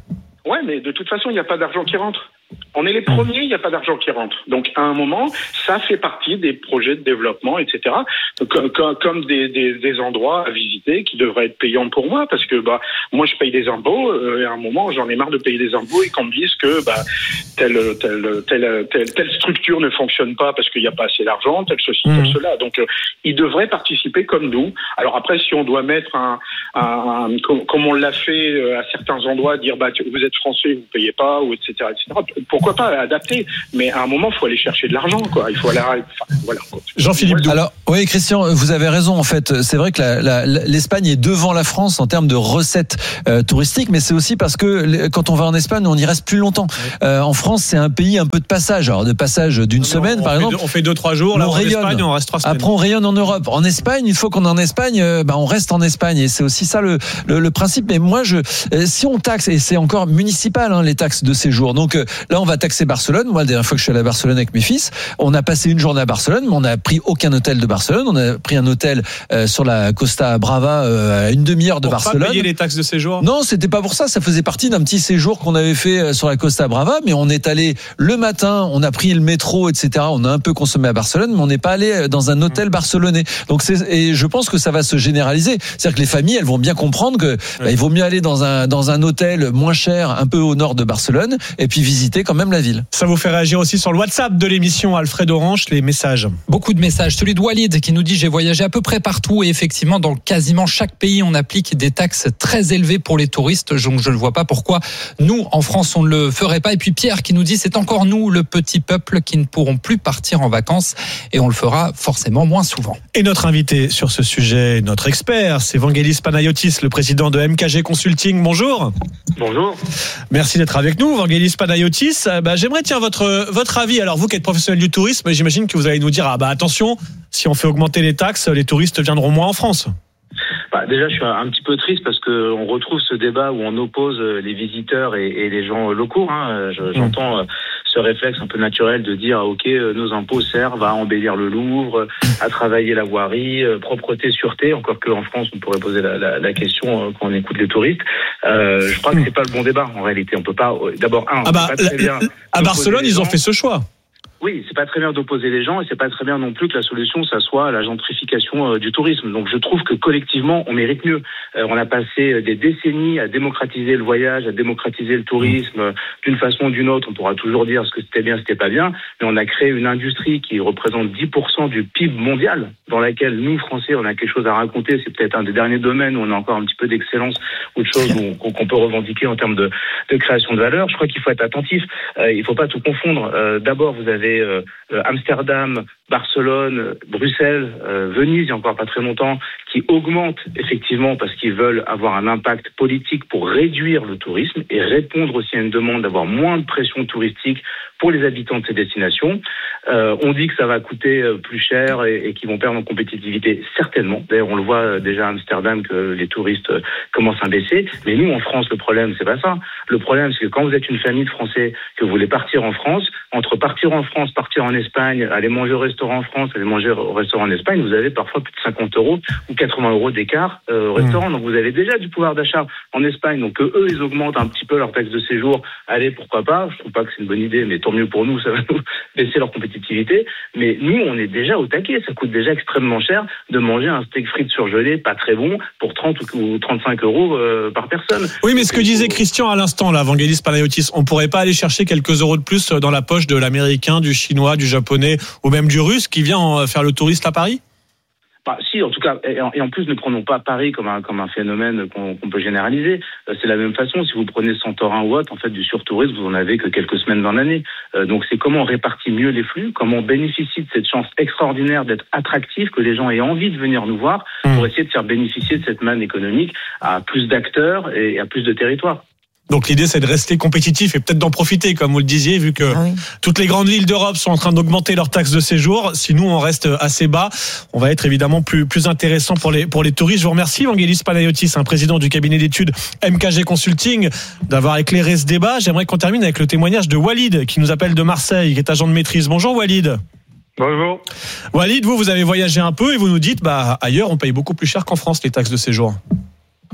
Ouais, mais de toute façon, il n'y a pas d'argent qui rentre. On est les premiers, il n'y a pas d'argent qui rentre. Donc, à un moment, ça fait partie des projets de développement, et cetera. Comme, comme des, des, des endroits à visiter qui devraient être payants pour moi, parce que bah moi, je paye des impôts. Euh, et à un moment, j'en ai marre de payer des impôts et qu'on me dise que bah telle telle telle telle, telle structure ne fonctionne pas parce qu'il n'y a pas assez d'argent, telle ceci, mmh. tel cela. Donc, euh, ils devraient participer comme nous. Alors après, si on doit mettre un, un, un comme, comme on l'a fait à certains endroits, dire bah vous êtes français, vous payez pas, ou et cetera, et cetera. Pourquoi pas adapter, mais à un moment, il faut aller chercher de l'argent, quoi. Il faut aller, enfin, voilà. Jean-Philippe Doux. Alors, oui, Christian, vous avez raison. En fait, c'est vrai que la, la, l'Espagne est devant la France en termes de recettes euh, touristiques, mais c'est aussi parce que quand on va en Espagne, on y reste plus longtemps. Euh, en France, c'est un pays un peu de passage, alors de passage d'une non, semaine, on par exemple. Deux, on fait deux trois jours. Là, on en rayonne. Espagne, on reste trois semaines. Après, on rayonne en Europe. En Espagne, une fois qu'on est en Espagne, euh, bah, on reste en Espagne, et c'est aussi ça le, le, le principe. Mais moi, je, euh, si on taxe, et c'est encore municipal, hein, les taxes de séjour. Donc euh, là, on va taxer Barcelone. Moi, la dernière fois que je suis allé à Barcelone avec mes fils, on a passé une journée à Barcelone, mais on n'a pris aucun hôtel de Barcelone. On a pris un hôtel euh, sur la Costa Brava euh, à une demi-heure de pour Barcelone. Pas payer les taxes de séjour. Non, c'était pas pour ça. Ça faisait partie d'un petit séjour qu'on avait fait sur la Costa Brava, mais on est allé le matin, on a pris le métro, et cetera. On a un peu consommé à Barcelone, mais on n'est pas allé dans un hôtel barcelonais. Donc c'est, et je pense que ça va se généraliser. C'est-à-dire que les familles, elles vont bien comprendre que bah, il vaut mieux aller dans un dans un hôtel moins cher, un peu au nord de Barcelone, et puis visiter quand même la ville. Ça vous fait réagir aussi sur le WhatsApp de l'émission Alfred Orange, les messages. Beaucoup de messages. Celui de Walid qui nous dit: j'ai voyagé à peu près partout et effectivement dans quasiment chaque pays on applique des taxes très élevées pour les touristes. Donc je ne vois pas pourquoi nous en France on ne le ferait pas. Et puis Pierre qui nous dit: c'est encore nous le petit peuple qui ne pourrons plus partir en vacances et on le fera forcément moins souvent. Et notre invité sur ce sujet, notre expert, c'est Vangelis Panayotis, le président de M K G Consulting. Bonjour. Bonjour. Merci d'être avec nous, Vangelis Panayotis. Bah, j'aimerais tiens votre votre avis. Alors vous qui êtes professionnel du tourisme, j'imagine que vous allez nous dire ah bah attention, si on fait augmenter les taxes, les touristes viendront moins en France. Bah, déjà, je suis un petit peu triste parce que on retrouve ce débat où on oppose les visiteurs et, et les gens locaux. Hein. Je, j'entends ce réflexe un peu naturel de dire ok, nos impôts servent à embellir le Louvre, à travailler la voirie, propreté, sûreté. Encore qu'en France, on pourrait poser la, la, la question quand on écoute les touristes. Euh, je crois que c'est pas le bon débat en réalité. On peut pas. D'abord, un, on ah bah, peut pas très bien à Barcelone, ils ont fait ce choix. Oui, c'est pas très bien d'opposer les gens et c'est pas très bien non plus que la solution, ça soit la gentrification euh, du tourisme. Donc je trouve que collectivement, on mérite mieux. Euh, on a passé des décennies à démocratiser le voyage, à démocratiser le tourisme euh, d'une façon ou d'une autre. On pourra toujours dire ce que c'était bien, c'était pas bien, mais on a créé une industrie qui représente dix pour cent du P I B mondial, dans laquelle nous, Français, on a quelque chose à raconter. C'est peut-être un des derniers domaines où on a encore un petit peu d'excellence ou de choses où, qu'on peut revendiquer en termes de, de création de valeur. Je crois qu'il faut être attentif. Euh, il faut pas tout confondre. Euh, d'abord, vous avez Euh, euh, Amsterdam, Barcelone, Bruxelles, euh, Venise, il y a encore pas très longtemps, qui augmentent effectivement parce qu'ils veulent avoir un impact politique pour réduire le tourisme et répondre aussi à une demande d'avoir moins de pression touristique pour les habitants de ces destinations. Euh, on dit que ça va coûter plus cher et, et qu'ils vont perdre en compétitivité, certainement. D'ailleurs, on le voit déjà à Amsterdam que les touristes commencent à baisser. Mais nous, en France, le problème, c'est pas ça. Le problème, c'est que quand vous êtes une famille de Français, que vous voulez partir en France, entre partir en France, partir en Espagne, aller manger au restaurant en France, aller manger au restaurant en Espagne, vous avez parfois plus de cinquante euros ou quatre-vingts euros d'écart euh, au restaurant. Donc vous avez déjà du pouvoir d'achat en Espagne. Donc que eux, ils augmentent un petit peu leur taxe de séjour. Allez, pourquoi pas. Je trouve pas que c'est une bonne idée, mais tant mieux pour nous, ça va nous baisser leur compétitivité. Mais nous, on est déjà au taquet. Ça coûte déjà extrêmement cher de manger un steak frites surgelé, pas très bon, pour trente ou trente-cinq euros euh, par personne. Oui, mais ce que disait Christian à l'instant, là, Vangelis Panayotis, on pourrait pas aller chercher quelques euros de plus dans la poche de l'américain, du chinois, du japonais ou même du russe qui vient faire le touriste à Paris? Bah, si, en tout cas, et en, et en plus, ne prenons pas Paris comme un, comme un phénomène qu'on, qu'on peut généraliser. Euh, c'est la même façon, si vous prenez Santorin ou autre, en fait, du surtourisme, vous en avez que quelques semaines dans l'année. Euh, donc, c'est comment on répartit mieux les flux, comment on bénéficie de cette chance extraordinaire d'être attractif, que les gens aient envie de venir nous voir, pour essayer de faire bénéficier de cette manne économique à plus d'acteurs et à plus de territoires. Donc l'idée, c'est de rester compétitif et peut-être d'en profiter, comme vous le disiez, vu que ah oui. toutes les grandes villes d'Europe sont en train d'augmenter leurs taxes de séjour. Si nous, on reste assez bas, on va être évidemment plus, plus intéressant pour les, pour les touristes. Je vous remercie, Vangelis Panayotis, un président du cabinet d'études M K G Consulting, d'avoir éclairé ce débat. J'aimerais qu'on termine avec le témoignage de Walid, qui nous appelle de Marseille, qui est agent de maîtrise. Bonjour Walid. Bonjour. Walid, vous, vous avez voyagé un peu et vous nous dites, bah, ailleurs, on paye beaucoup plus cher qu'en France les taxes de séjour.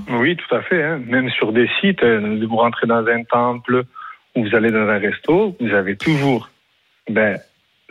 Oui, tout à fait. Hein. Même sur des sites, vous rentrez dans un temple ou vous allez dans un resto, vous avez toujours... Ben,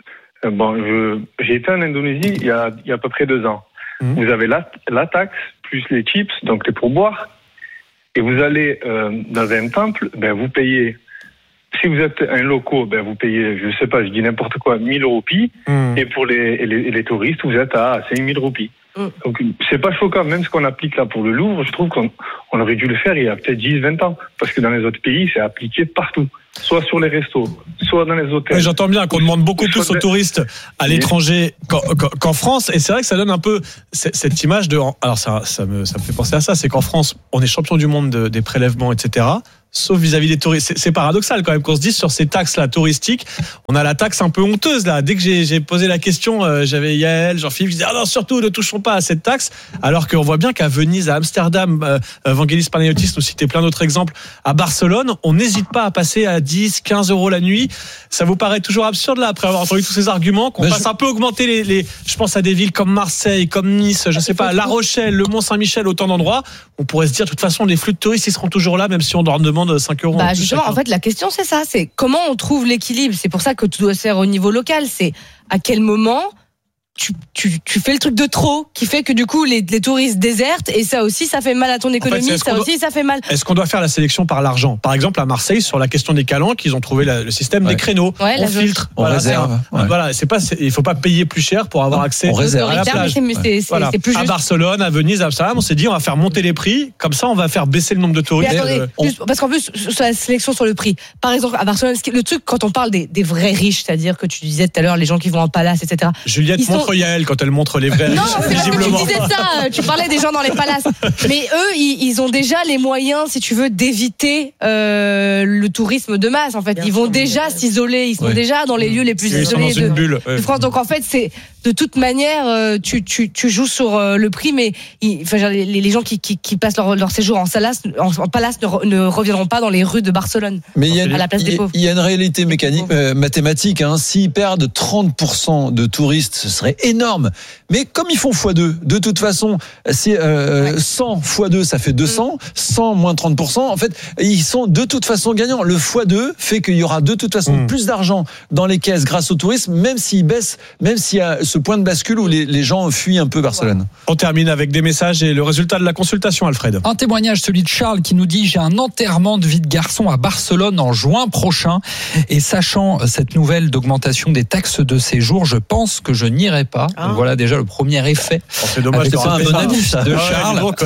bon, je, j'ai été en Indonésie il y a, il y a à peu près deux ans. Mmh. Vous avez la, la taxe plus les chips, donc les pourboires. Et vous allez euh, dans un temple, ben vous payez... Si vous êtes un loco, ben vous payez, je sais pas, je dis n'importe quoi, mille roupies. Mmh. Et pour les, les, les touristes, vous êtes à cinq mille roupies. Mmh. Donc, c'est pas choquant. Même ce qu'on applique là pour le Louvre, je trouve qu'on on aurait dû le faire il y a peut-être dix, vingt ans. Parce que dans les autres pays, c'est appliqué partout. Soit sur les restos, soit dans les hôtels. Oui, j'entends bien qu'on demande beaucoup plus aux de... touristes à l'étranger qu'en, qu'en France. Et c'est vrai que ça donne un peu cette image de... Alors ça, ça, me, ça me fait penser à ça. C'est qu'en France, on est champion du monde de, des prélèvements, et cetera. Sauf vis-à-vis des touristes. C'est, c'est paradoxal quand même qu'on se dise sur ces taxes-là touristiques, on a la taxe un peu honteuse là. Dès que j'ai, j'ai posé la question, euh, j'avais Yael, Jean-Philippe, je disais ah non surtout ne touchons pas à cette taxe. Alors qu'on voit bien qu'à Venise, à Amsterdam, euh, Vangelis Panayotis nous citait plein d'autres exemples. À Barcelone, on n'hésite pas à passer à dix, quinze euros la nuit. Ça vous paraît toujours absurde là après avoir entendu tous ces arguments qu'on fasse je... un peu augmenter les, les. Je pense à des villes comme Marseille, comme Nice, je sais pas, La Rochelle, le Mont-Saint-Michel, autant d'endroits. On pourrait se dire de toute façon les flux de touristes ils seront toujours là même si on leur demande cinq euros. Bah justement, en fait, la question c'est ça, c'est comment on trouve l'équilibre. C'est pour ça que tout doit se faire au niveau local. C'est à quel moment tu, tu, tu fais le truc de trop qui fait que du coup les, les touristes désertent et ça aussi ça fait mal à ton économie, en fait, ça aussi doit, ça fait mal. Est-ce qu'on doit faire la sélection par l'argent? Par exemple à Marseille sur la question des calanques, ils ont trouvé la, le système ouais. des créneaux. Ouais, on filtre, on voilà, réserve. C'est, ouais. Voilà, c'est pas, c'est, il faut pas payer plus cher pour avoir accès on réserve. à la plage. C'est, c'est, c'est, voilà. c'est plus à juste. Barcelone, à Venise, à Amsterdam, on s'est dit on va faire monter les prix, comme ça on va faire baisser le nombre de touristes. Mais attendez, on... juste, parce qu'en plus sur la sélection sur le prix, par exemple à Barcelone, le truc quand on parle des, des vrais riches, c'est-à-dire que tu disais tout à l'heure les gens qui vont en palace, et cetera. Juliette ils montre sont... Yael quand elle montre les vrais. Non, visiblement. tu disais ça, tu parlais des gens dans les palaces. Mais eux, ils, ils ont déjà les moyens, si tu veux, d'éviter euh, le tourisme de masse. En fait, Bien ils vont sûr, déjà mais... s'isoler, ils sont ouais. déjà dans les lieux les plus ils isolés de, bulle, ouais. de France. Donc en fait, c'est de toute manière, tu, tu, tu joues sur le prix, mais il, enfin, les, les gens qui, qui, qui passent leur, leur séjour en, salace, en, en palace ne, ne reviendront pas dans les rues de Barcelone. Mais il y, y, y a une réalité mécanique, euh, mathématique. Hein. S'ils perdent trente pour cent de touristes, ce serait énorme. Mais comme ils font fois deux, de toute façon, c'est euh, ouais. cent fois deux, ça fait deux cents. cent moins trente pour cent, en fait, ils sont de toute façon gagnants. Le fois deux fait qu'il y aura de toute façon mmh. plus d'argent dans les caisses grâce au tourisme, même s'il baisse, même s'il y a ce point de bascule où les, les gens fuient un peu Barcelone. On termine avec des messages et le résultat de la consultation, Alfred. Un témoignage, celui de Charles, qui nous dit « J'ai un enterrement de vie de garçon à Barcelone en juin prochain. Et sachant cette nouvelle d'augmentation des taxes de séjour, je pense que je n'irai pas. Ah. » Voilà déjà le premier effet. Oh, c'est dommage de un bon ami de ah, Charles. Ouais,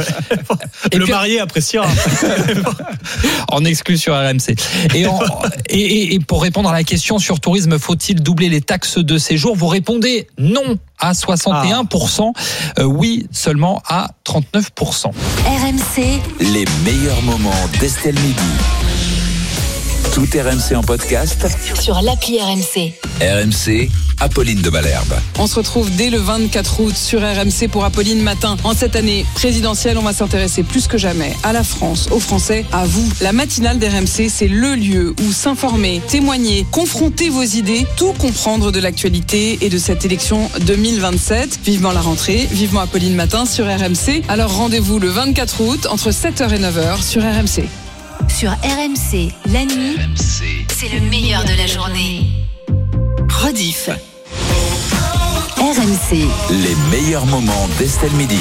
et le puis, marié appréciera. En exclu sur R M C. Et, en, et, et pour répondre à la question sur tourisme, faut-il doubler les taxes de séjour? Vous répondez non à soixante et un pour cent, ah. euh, oui seulement à trente-neuf pour cent. R M C, les meilleurs moments d'Estelle Midi. Tout R M C en podcast sur l'appli R M C. R M C, Apolline de Malherbe. On se retrouve dès le vingt-quatre août sur R M C pour Apolline Matin. En cette année présidentielle, on va s'intéresser plus que jamais à la France, aux Français, à vous. La matinale d'R M C, c'est le lieu où s'informer, témoigner, confronter vos idées, tout comprendre de l'actualité et de cette élection deux mille vingt-sept. Vivement la rentrée, vivement Apolline Matin sur R M C. Alors rendez-vous le vingt-quatre août entre sept heures et neuf heures sur R M C. Sur R M C, la nuit, R M C, c'est le meilleur de la journée. Rediff. R M C. Les meilleurs moments d'Estelle Midi.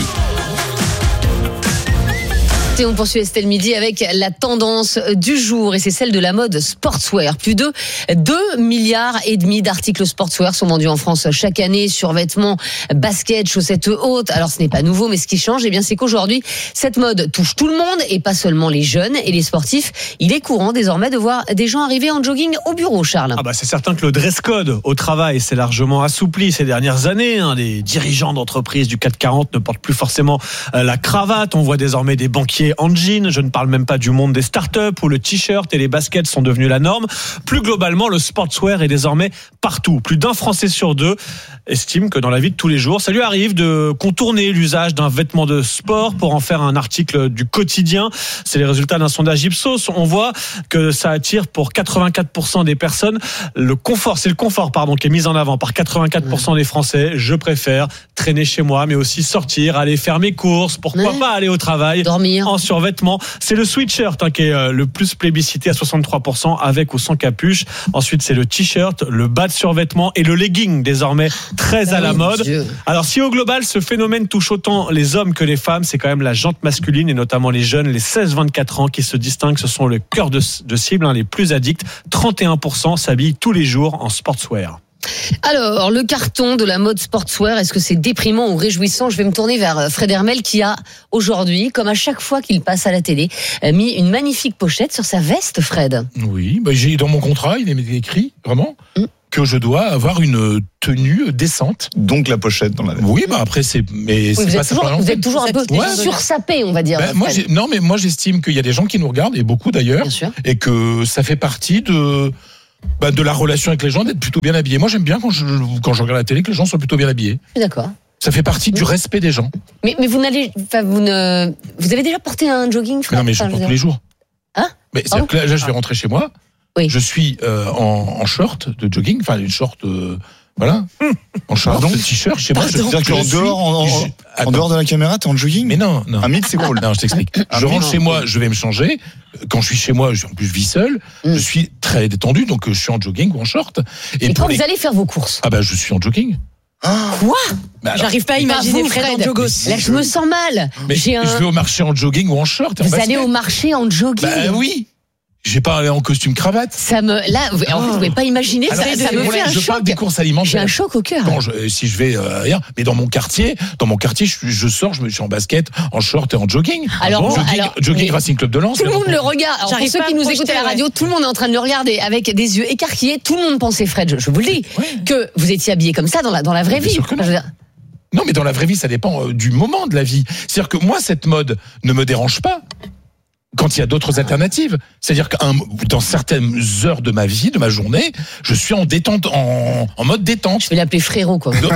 Et on poursuit Estelle Midi avec la tendance du jour et c'est celle de la mode sportswear. Plus de deux milliards et demi d'articles sportswear sont vendus en France chaque année, survêtements, baskets, chaussettes hautes. Alors ce n'est pas nouveau, mais ce qui change, eh bien, c'est qu'aujourd'hui, cette mode touche tout le monde et pas seulement les jeunes et les sportifs. Il est courant désormais de voir des gens arriver en jogging au bureau, Charles. Ah bah c'est certain que le dress code au travail s'est largement assoupli ces dernières années. Hein. Les dirigeants d'entreprises du C A C quarante ne portent plus forcément la cravate. On voit désormais des banquiers en jean, je ne parle même pas du monde des startups où le t-shirt et les baskets sont devenus la norme. Plus globalement, le sportswear est désormais partout. Plus d'un Français sur deux estime que dans la vie de tous les jours, ça lui arrive de contourner l'usage d'un vêtement de sport pour en faire un article du quotidien. C'est les résultats d'un sondage Ipsos. On voit que ça attire pour quatre-vingt-quatre pour cent des personnes le confort. C'est le confort, pardon, qui est mis en avant par quatre-vingt-quatre pour cent des Français. Je préfère traîner chez moi, mais aussi sortir, aller faire mes courses. Pourquoi ouais. pas aller au travail? Dormir. en survêtement. C'est le sweatshirt hein, qui est euh, le plus plébiscité à soixante-trois pour cent avec ou sans capuche. Ensuite, c'est le t-shirt, le bas de survêtement et le legging désormais très à la mode. Dieu. Alors, si au global, ce phénomène touche autant les hommes que les femmes, c'est quand même la jante masculine et notamment les jeunes, les seize vingt-quatre ans qui se distinguent. Ce sont le cœur de, de cible, hein, les plus addicts. trente et un pour cent s'habillent tous les jours en sportswear. Alors, le carton de la mode sportswear, est-ce que c'est déprimant ou réjouissant ? Je vais me tourner vers Fred Hermel qui a aujourd'hui, comme à chaque fois qu'il passe à la télé, mis une magnifique pochette sur sa veste, Fred. Oui, bah j'ai dans mon contrat, il est écrit vraiment mm. que je dois avoir une tenue décente. Donc la pochette dans la veste. Oui, bah après c'est mais oui, c'est vous, pas êtes toujours, vous êtes toujours un peu ouais, sursapé, on va dire. Ben, moi, j'ai, non, mais moi j'estime qu'il y a des gens qui nous regardent et beaucoup d'ailleurs, et que ça fait partie de Bah de la relation avec les gens, d'être plutôt bien habillé. Moi, j'aime bien quand je, quand je regarde la télé que les gens soient plutôt bien habillés. D'accord. Ça fait partie du respect des gens. Mais, mais vous n'allez, enfin, vous ne, vous avez déjà porté un jogging, Fred ? Non, mais je porte tous les jours. Hein ? Mais c'est-à-dire que là, là, je vais rentrer chez moi. Oui. Je suis euh, en, en short de jogging, enfin une short. Euh, Voilà. En short, de t-shirt, je sais pas. C'est-à-dire qu'en dehors, en, en, en dehors de la caméra, t'es en jogging ? Mais non, non. Un mythe, c'est cool. Non, je t'explique. Je rentre chez moi, je vais me changer. Quand je suis chez moi, je, en plus je vis seul, mm. je suis très détendu, donc je suis en jogging ou en short. Et, Et quand les... vous allez faire vos courses ? Ah bah je suis en jogging. Ah. Quoi bah J'arrive pas à imaginer vous, Fred, Fred en jogos. Là, je me sens mal. Mais J'ai un... je vais au marché en jogging ou en short. Vous allez au marché en jogging ? Bah oui. Je vais pas aller en costume cravate. Ça me, là, vous, oh. vous pouvez pas imaginer. Alors, ça, ça me fait un je choc. Parle des courses alimentaires. J'ai un choc au cœur. Quand je, si je vais euh, ailleurs, mais dans mon quartier, dans mon quartier, je, je sors, je me suis en basket, en short et en jogging. Alors, bon, jogging, alors, jogging Racing Club de Lens. Tout le monde le regarde. Alors, pour ceux qui nous écoutent à la radio, tout le monde est en train de le regarder avec des yeux écarquillés. Tout le monde pensait, Fred, je, je vous le dis, ouais. que vous étiez habillé comme ça dans la dans la vraie vie. Enfin, je veux dire... Non, mais dans la vraie vie, ça dépend euh, du moment de la vie. C'est-à-dire que moi, cette mode ne me dérange pas. Quand il y a d'autres alternatives, c'est-à-dire que dans certaines heures de ma vie, de ma journée, je suis en détente, en, en mode détente. Je vais l'appeler frérot, quoi. Bah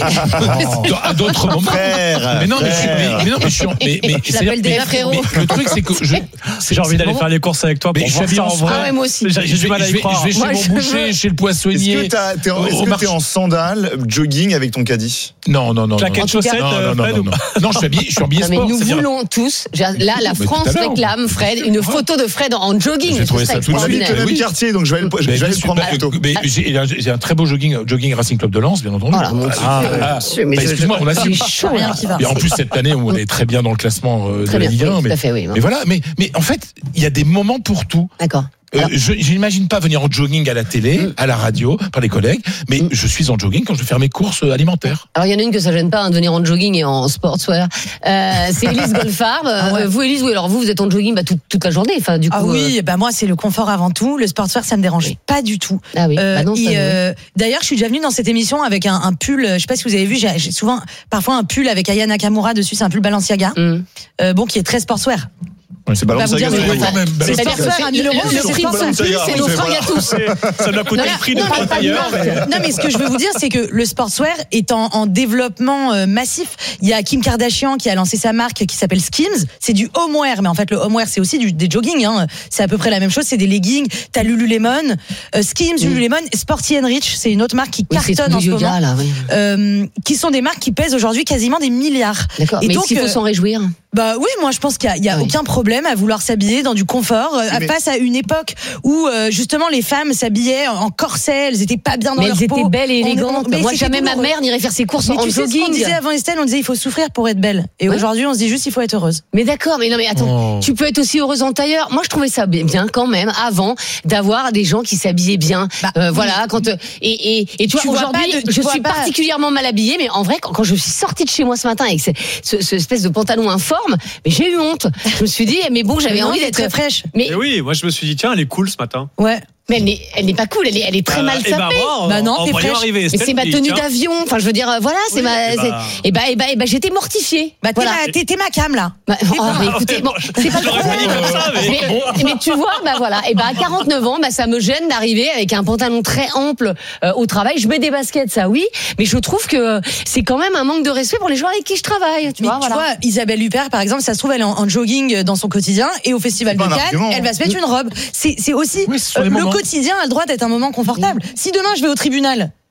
oui. À d'autres moments. Frère, mais non, mais je suis, mais, mais non, mais je suis, mais, mais, je l'appelle des frérots. Mais le truc, c'est que je, c'est, j'ai envie d'aller faire les courses avec toi pour voir ça en vrai. Ah ouais, moi aussi. J'ai, j'ai du mal à y croire. Je vais chez moi, mon boucher, veux... chez le poissonnier. Est-ce que t'as, t'es en, est-ce que t'es en sandales, jogging avec ton caddie? Non, non, non. Claquettes, chaussettes, non, non, non, non. Non, je suis habillé, je suis habillé sport. Mais nous voulons tous, là, la France réclame, Fred, une photo de Fred en jogging. J'ai trouvé ça tout de suite. C'est le même quartier, donc je vais aller, je vais aller prendre la photo. Mais j'ai, j'ai un très beau jogging, jogging Racing Club de Lens, bien entendu. Voilà, mon ah, ah, mais bah, excuse-moi, on a c'est chaud, rien qui va. Et en plus cette année où on est très bien dans le classement euh, de la Ligue un, mais, fait, oui, mais voilà, mais mais en fait, il y a des moments pour tout. D'accord. Euh, je n'imagine pas venir en jogging à la télé, mmh. à la radio, par les collègues, mais mmh. je suis en jogging quand je vais faire mes courses alimentaires. Alors il y en a une que ça gêne pas hein, de venir en jogging et en sportswear. Euh, c'est Élise Goldfarb. Ah ouais. Vous Élise, oui, alors vous vous êtes en jogging bah, toute, toute la journée. Enfin du coup. Ah oui, euh... bah moi c'est le confort avant tout. Le sportswear ça me dérange oui. pas du tout. Ah oui. Euh, bah non, et, euh, d'ailleurs je suis déjà venue dans cette émission avec un, un pull. Je sais pas si vous avez vu, j'ai, j'ai souvent parfois un pull avec Aya Nakamura dessus. C'est un pull Balenciaga. Mmh. Euh, bon qui est très sportswear. C'est Balenciaga, c'est quand même. C'est sportswear à mille euros. Le prix c'est nos fringues à tous. Ça doit coûter le prix de pas ailleurs. Non, mais ce que je veux vous dire, c'est que le sportswear est en, en développement euh, massif. Il y a Kim Kardashian qui a lancé sa marque qui s'appelle Skims. C'est du homeware, mais en fait, le homeware, c'est aussi du, des jogging. Hein. C'est à peu près la même chose. C'est des leggings. T'as Lululemon, euh, Skims, mm. Lululemon, Sporty and Rich. C'est une autre marque qui oui, cartonne en ce yoga, moment. Là, oui. euh, qui sont des marques qui pèsent aujourd'hui quasiment des milliards. D'accord. Et mais donc, est-ce qu'il faut s'en réjouir? Bah oui, moi je pense qu'il y a, il y a ah aucun oui. problème à vouloir s'habiller dans du confort euh, mais... face à une époque où euh, justement les femmes s'habillaient en corset, elles étaient pas bien dans mais leur elles peau. Elles étaient belles et élégantes. On, moi jamais ma mère n'irait faire ses courses mais en tu jogging. Sais ce qu'on disait avant Estelle, on disait il faut souffrir pour être belle. Et ouais. aujourd'hui on se dit juste il faut être heureuse. Mais d'accord, mais non mais attends, oh. tu peux être aussi heureuse en tailleur. Moi je trouvais ça bien quand même avant d'avoir des gens qui s'habillaient bien. Bah, euh, oui. Voilà quand euh, et et et tu, tu vois aujourd'hui de, je suis pas... particulièrement mal habillée, mais en vrai quand, quand je suis sortie de chez moi ce matin avec ce, ce, ce espèce de pantalon informe, mais j'ai eu honte. Je me suis dit, mais bon, j'avais mais envie d'être très fraîche. Mais... mais oui, moi je me suis dit, tiens, elle est cool ce matin. Ouais. Mais elle n'est, elle n'est pas cool, elle est, elle est très euh, mal sapée. Bah, moi, bah non, t'es fraîche. Arriver, mais c'est ma tenue tiens. d'avion. Enfin, je veux dire, voilà, c'est oui, ma. Et bah, et bah, et bah, et bah, j'étais mortifiée. Bah, t'es, voilà. ma, t'es, t'es ma cam là. Bah, oh, mais écoutez, bon, c'est pas trop. Comme ça, mais... Mais, bon. mais tu vois, bah voilà. Et bah, à quarante-neuf ans, bah, ça me gêne d'arriver avec un pantalon très ample euh, au travail. Je mets des baskets, ça oui, mais je trouve que c'est quand même un manque de respect pour les gens avec qui je travaille. Tu mais vois, tu voilà. vois, Isabelle Huppert, par exemple, ça se trouve, elle est en, en jogging dans son quotidien et au Festival de Cannes, elle va se mettre une robe. C'est, c'est aussi le quotidien a le droit d'être un moment confortable. Si demain je vais au tribunal,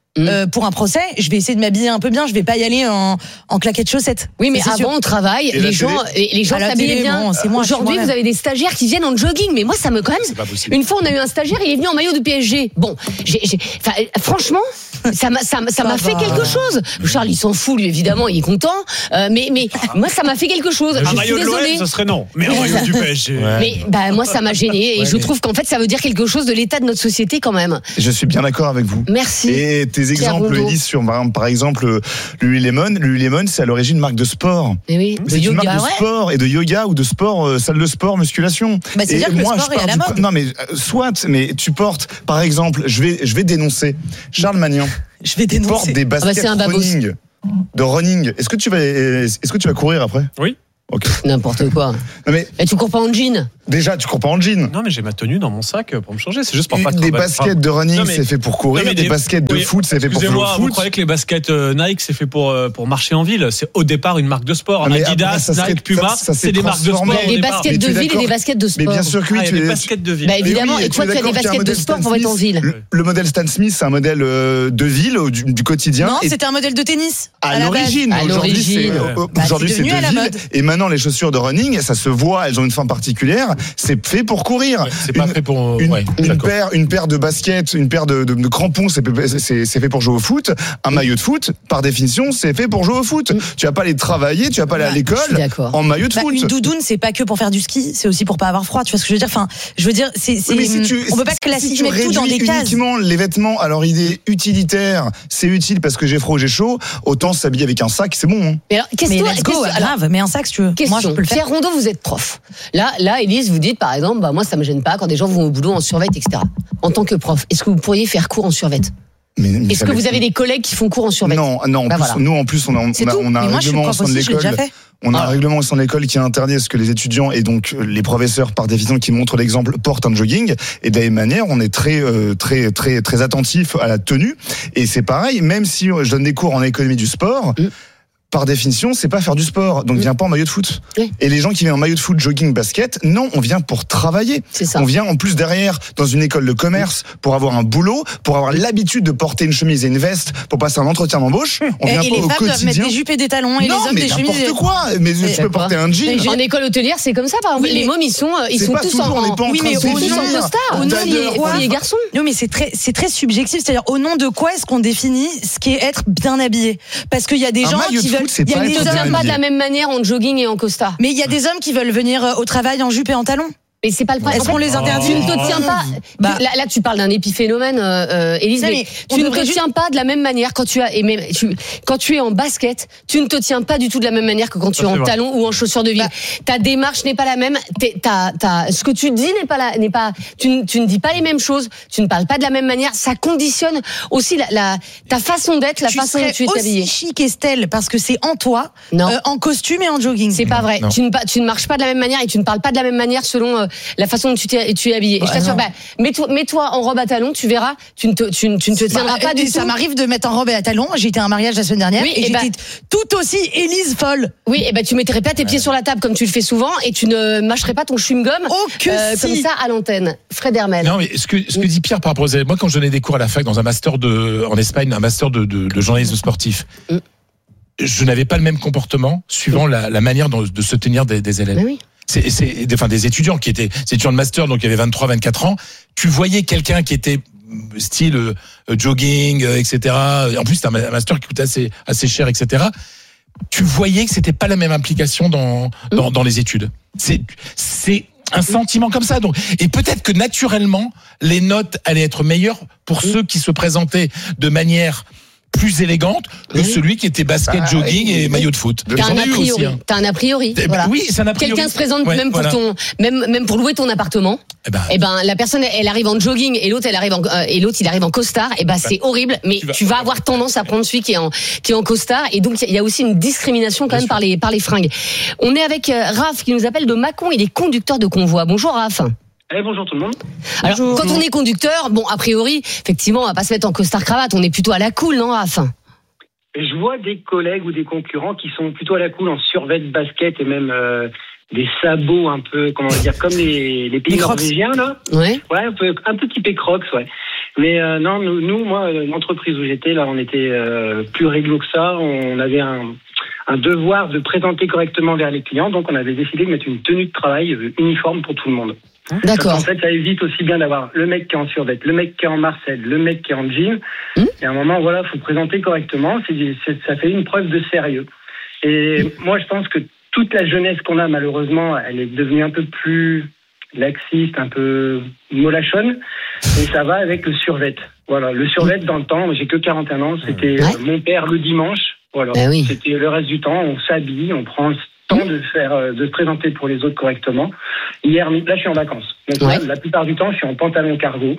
Euh, pour un procès, je vais essayer de m'habiller un peu bien. Je vais pas y aller en, en claquettes chaussettes. Oui, mais ça, avant au travail, les gens, les gens s'habillaient bien. Bon, c'est moi, aujourd'hui, vous avez des stagiaires qui viennent en jogging. Mais moi, ça me quand même. Une fois, on a eu un stagiaire, il est venu en maillot du P S G. Bon, j'ai, j'ai, franchement, ça m'a, ça, ça m'a fait quelque chose. Charles, il s'en fout, lui, évidemment, il est content. Euh, mais, mais moi, ça m'a fait quelque chose. Un je maillot suis de l'O M, désolée. ce serait non. Mais un maillot du P S G. Ouais. Mais bah moi, ça m'a gêné et Ouais, je mais... trouve qu'en fait, ça veut dire quelque chose de l'état de notre société quand même. Je suis bien d'accord avec vous. Merci. Et tes exemples, Élise, sur par exemple Lululemon, Lululemon, c'est à l'origine une marque de sport. Et oui, c'est de une yoga, marque de ouais. sport et de yoga ou de sport, euh, salle de sport, musculation. Bah, c'est-à-dire que le moi, sport je est à la du... mode. Non mais euh, soit, mais tu portes, par exemple, je vais, je vais dénoncer Charles Magnan. Je vais dénoncer. Porte des baskets ah bah, running, de running. Est-ce que tu vas, est-ce que tu vas courir après? Oui. Ok. N'importe quoi. Non mais. Et tu cours pas en jean? Déjà, tu cours pas en jean. Non, mais j'ai ma tenue dans mon sac pour me changer. C'est juste pour pas. Des baskets de running, c'est fait pour courir. Non, des, des baskets de oui, foot, c'est fait pour jouer au foot. Vous croyez que les baskets Nike, c'est fait pour pour marcher en ville? C'est au départ une marque de sport. Ah, Adidas, après, Nike, Puma, ça, ça c'est des marques de sport. Il y a des baskets de ville et des baskets de sport. Mais bien sûr que oui, ah, tu as des baskets de ville. Bah évidemment. Et toi, tu as des baskets de sport pour être en ville. Le modèle Stan Smith, c'est un modèle de ville du quotidien. Non, c'était un modèle de tennis. À l'origine. Aujourd'hui, c'est aujourd'hui c'est de ville. Et maintenant, les chaussures de running, ça se voit, elles ont une forme particulière. C'est fait pour courir. C'est pas fait pour une, ouais, une paire, une paire de baskets, une paire de, de, de crampons, c'est, c'est, c'est fait pour jouer au foot. Un maillot de foot, par définition, c'est fait pour jouer au foot. Mm. Tu vas pas aller travailler, tu vas pas aller à l'école en maillot de bah, foot. Une doudoune, c'est pas que pour faire du ski, c'est aussi pour pas avoir froid. Tu vois ce que je veux dire? Enfin, je veux dire, c'est, c'est oui, si tu, on peut pas classifier si tout dans des cases. Uniquement les vêtements, alors il est utilitaire, c'est utile parce que j'ai froid ou j'ai chaud. Autant s'habiller avec un sac, c'est bon. Hein. Mais alors, question, mais let's go, question, grave, alors, mais un sac, si tu veux. Question, moi, je peux le faire. Pierre Rondeau, vous êtes prof. Là, là, Élise, vous dites par exemple, bah moi, ça me gêne pas quand des gens vont au boulot en survêt, et cetera. En tant que prof, est-ce que vous pourriez faire cours en survêt? Mais, mais Est-ce que vous avez des collègues qui font cours en survêt? Non, non. En bah plus, voilà. Nous, en plus, on a, on a, on a un règlement au sein de l'école. On a un règlement au sein de l'école qui interdit à ce que les étudiants et donc les professeurs, par définition, qui montrent l'exemple, portent un jogging. Et de la même manière, on est très, euh, très, très, très attentif à la tenue. Et c'est pareil, même si je donne des cours en économie du sport. Mm. Par définition, c'est pas faire du sport. Donc, mmh. viens pas en maillot de foot. Oui. Et les gens qui viennent en maillot de foot, jogging, basket, non, on vient pour travailler. C'est ça. On vient en plus derrière dans une école de commerce pour avoir un boulot, pour avoir l'habitude de porter une chemise et une veste, pour passer un entretien d'embauche. On et vient et pas les au femmes quotidien. doivent mettre des jupes et des talons et non, les hommes mais des chemises. N'importe quoi. Mais, mais tu peux porter un jean. En école hôtelière, c'est comme ça, par exemple. Oui, les mômes, ils sont, ils sont tous en, en oui, mais au nom de costard. Au nom des garçons. Non, mais c'est très, c'est très subjectif. C'est-à-dire, au nom de quoi est-ce qu'on définit ce qui est être bien habillé? Parce qu'il y a des gens qui veulent. Il y a des hommes pas de la même manière en jogging et en costard. Mais il y a des hommes qui veulent venir au travail en jupe et en talons. Mais c'est pas le problème. Est-ce qu'on les interdit? Tu ne te tiens pas. Bah. Là, là, tu parles d'un épiphénomène, euh, Élise. Mais, mais tu ne te juste... tiens pas de la même manière quand tu as, et même, tu, quand tu es en basket, tu ne te tiens pas du tout de la même manière que quand tu es en talons ou en chaussures de ville. Bah. Ta démarche n'est pas la même. Ta, ta, ce que tu dis n'est pas la, n'est pas. Tu, tu ne dis pas les mêmes choses. Tu ne parles pas de la même manière. Ça conditionne aussi la, la ta façon d'être, la tu façon dont tu es habillée. Aussi chic, Estelle, parce que c'est en toi, non. Euh, en costume et en jogging. C'est pas vrai. Tu ne, tu ne marches pas de la même manière et tu ne parles pas de la même manière selon euh, la façon dont tu, t'es, tu es habillé. Ouais, et je t'assure, bah, mets-toi, mets-toi en robe à talons, tu verras, tu ne te, tu, tu ne te tiendras bah, pas du tout. Ça m'arrive de mettre en robe à talons. J'ai été à un mariage la semaine dernière oui, et, et j'étais bah, tout aussi Élise folle. Oui, et ben bah, tu mettrais pas tes pieds ouais. sur la table comme tu le fais souvent et tu ne mâcherais pas ton chewing-gum oh, que euh, si. comme ça à l'antenne. Fred Hermel. Non, mais ce que, ce que dit Pierre par rapport aux élèves, moi quand je donnais des cours à la fac dans un master de, en Espagne, un master de, de, de journalisme sportif. Mm. Je n'avais pas le même comportement suivant mm. la, la manière de, de se tenir des, des élèves. Mais oui. C'est, c'est, enfin, des étudiants qui étaient, des étudiants de master, donc il y avait vingt-trois, vingt-quatre ans. Tu voyais quelqu'un qui était style euh, jogging, euh, et cetera. En plus, c'était un master qui coûtait assez, assez cher, et cetera. Tu voyais que c'était pas la même implication dans, dans, dans les études. C'est, c'est un sentiment comme ça. Donc, et peut-être que naturellement, les notes allaient être meilleures pour ceux qui se présentaient de manière plus élégante que oui. celui qui était basket, bah, jogging et oui. maillot de foot. T'as un a priori. Aussi, hein. T'as un a priori. Eh ben, voilà. Oui, c'est un a priori. Quelqu'un se présente ouais, même voilà. pour ton, même même pour louer ton appartement. Eh ben, eh ben la personne, elle arrive en jogging et l'autre, elle arrive en, euh, et l'autre, il arrive en costard. Et ben bah, c'est horrible. Mais tu vas, tu vas avoir tendance à prendre celui qui est en qui est en costard. Et donc il y a aussi une discrimination quand Bien même sûr. par les par les fringues. On est avec euh, Raph qui nous appelle de Mâcon. Il est conducteur de convoi. Bonjour Raph. Eh, bonjour tout le monde. Alors, bonjour. Quand on est conducteur, bon, a priori, effectivement, on va pas se mettre en costard cravate. On est plutôt à la cool, non, Raph? Je vois des collègues ou des concurrents qui sont plutôt à la cool en survêt de basket et même euh, des sabots un peu, comment dire, comme les, les pays norvégiens, là. Ouais. Ouais, un peu, un peu typé Crocs, ouais. Mais euh, non, nous, nous, moi, l'entreprise où j'étais, là, on était euh, plus réglo que ça. On avait un, un devoir de présenter correctement vers les clients, donc on avait décidé de mettre une tenue de travail euh, uniforme pour tout le monde. D'accord. En fait, ça évite aussi bien d'avoir le mec qui est en survêt, le mec qui est en marcel, le mec qui est en jean. Mmh. Et à un moment, voilà, faut présenter correctement. C'est, c'est, ça fait une preuve de sérieux. Et mmh. moi, je pense que toute la jeunesse qu'on a, malheureusement, elle est devenue un peu plus laxiste, un peu molachonne. Et ça va avec le survêt. Voilà, le survêt dans le temps, j'ai que quarante et un ans, c'était ouais. mon père le dimanche. Voilà, ben oui. C'était le reste du temps, on s'habille, on prend le temps de faire, de se présenter pour les autres correctement. Hier, là, je suis en vacances. Donc, ouais. là, la plupart du temps, je suis en pantalon cargo.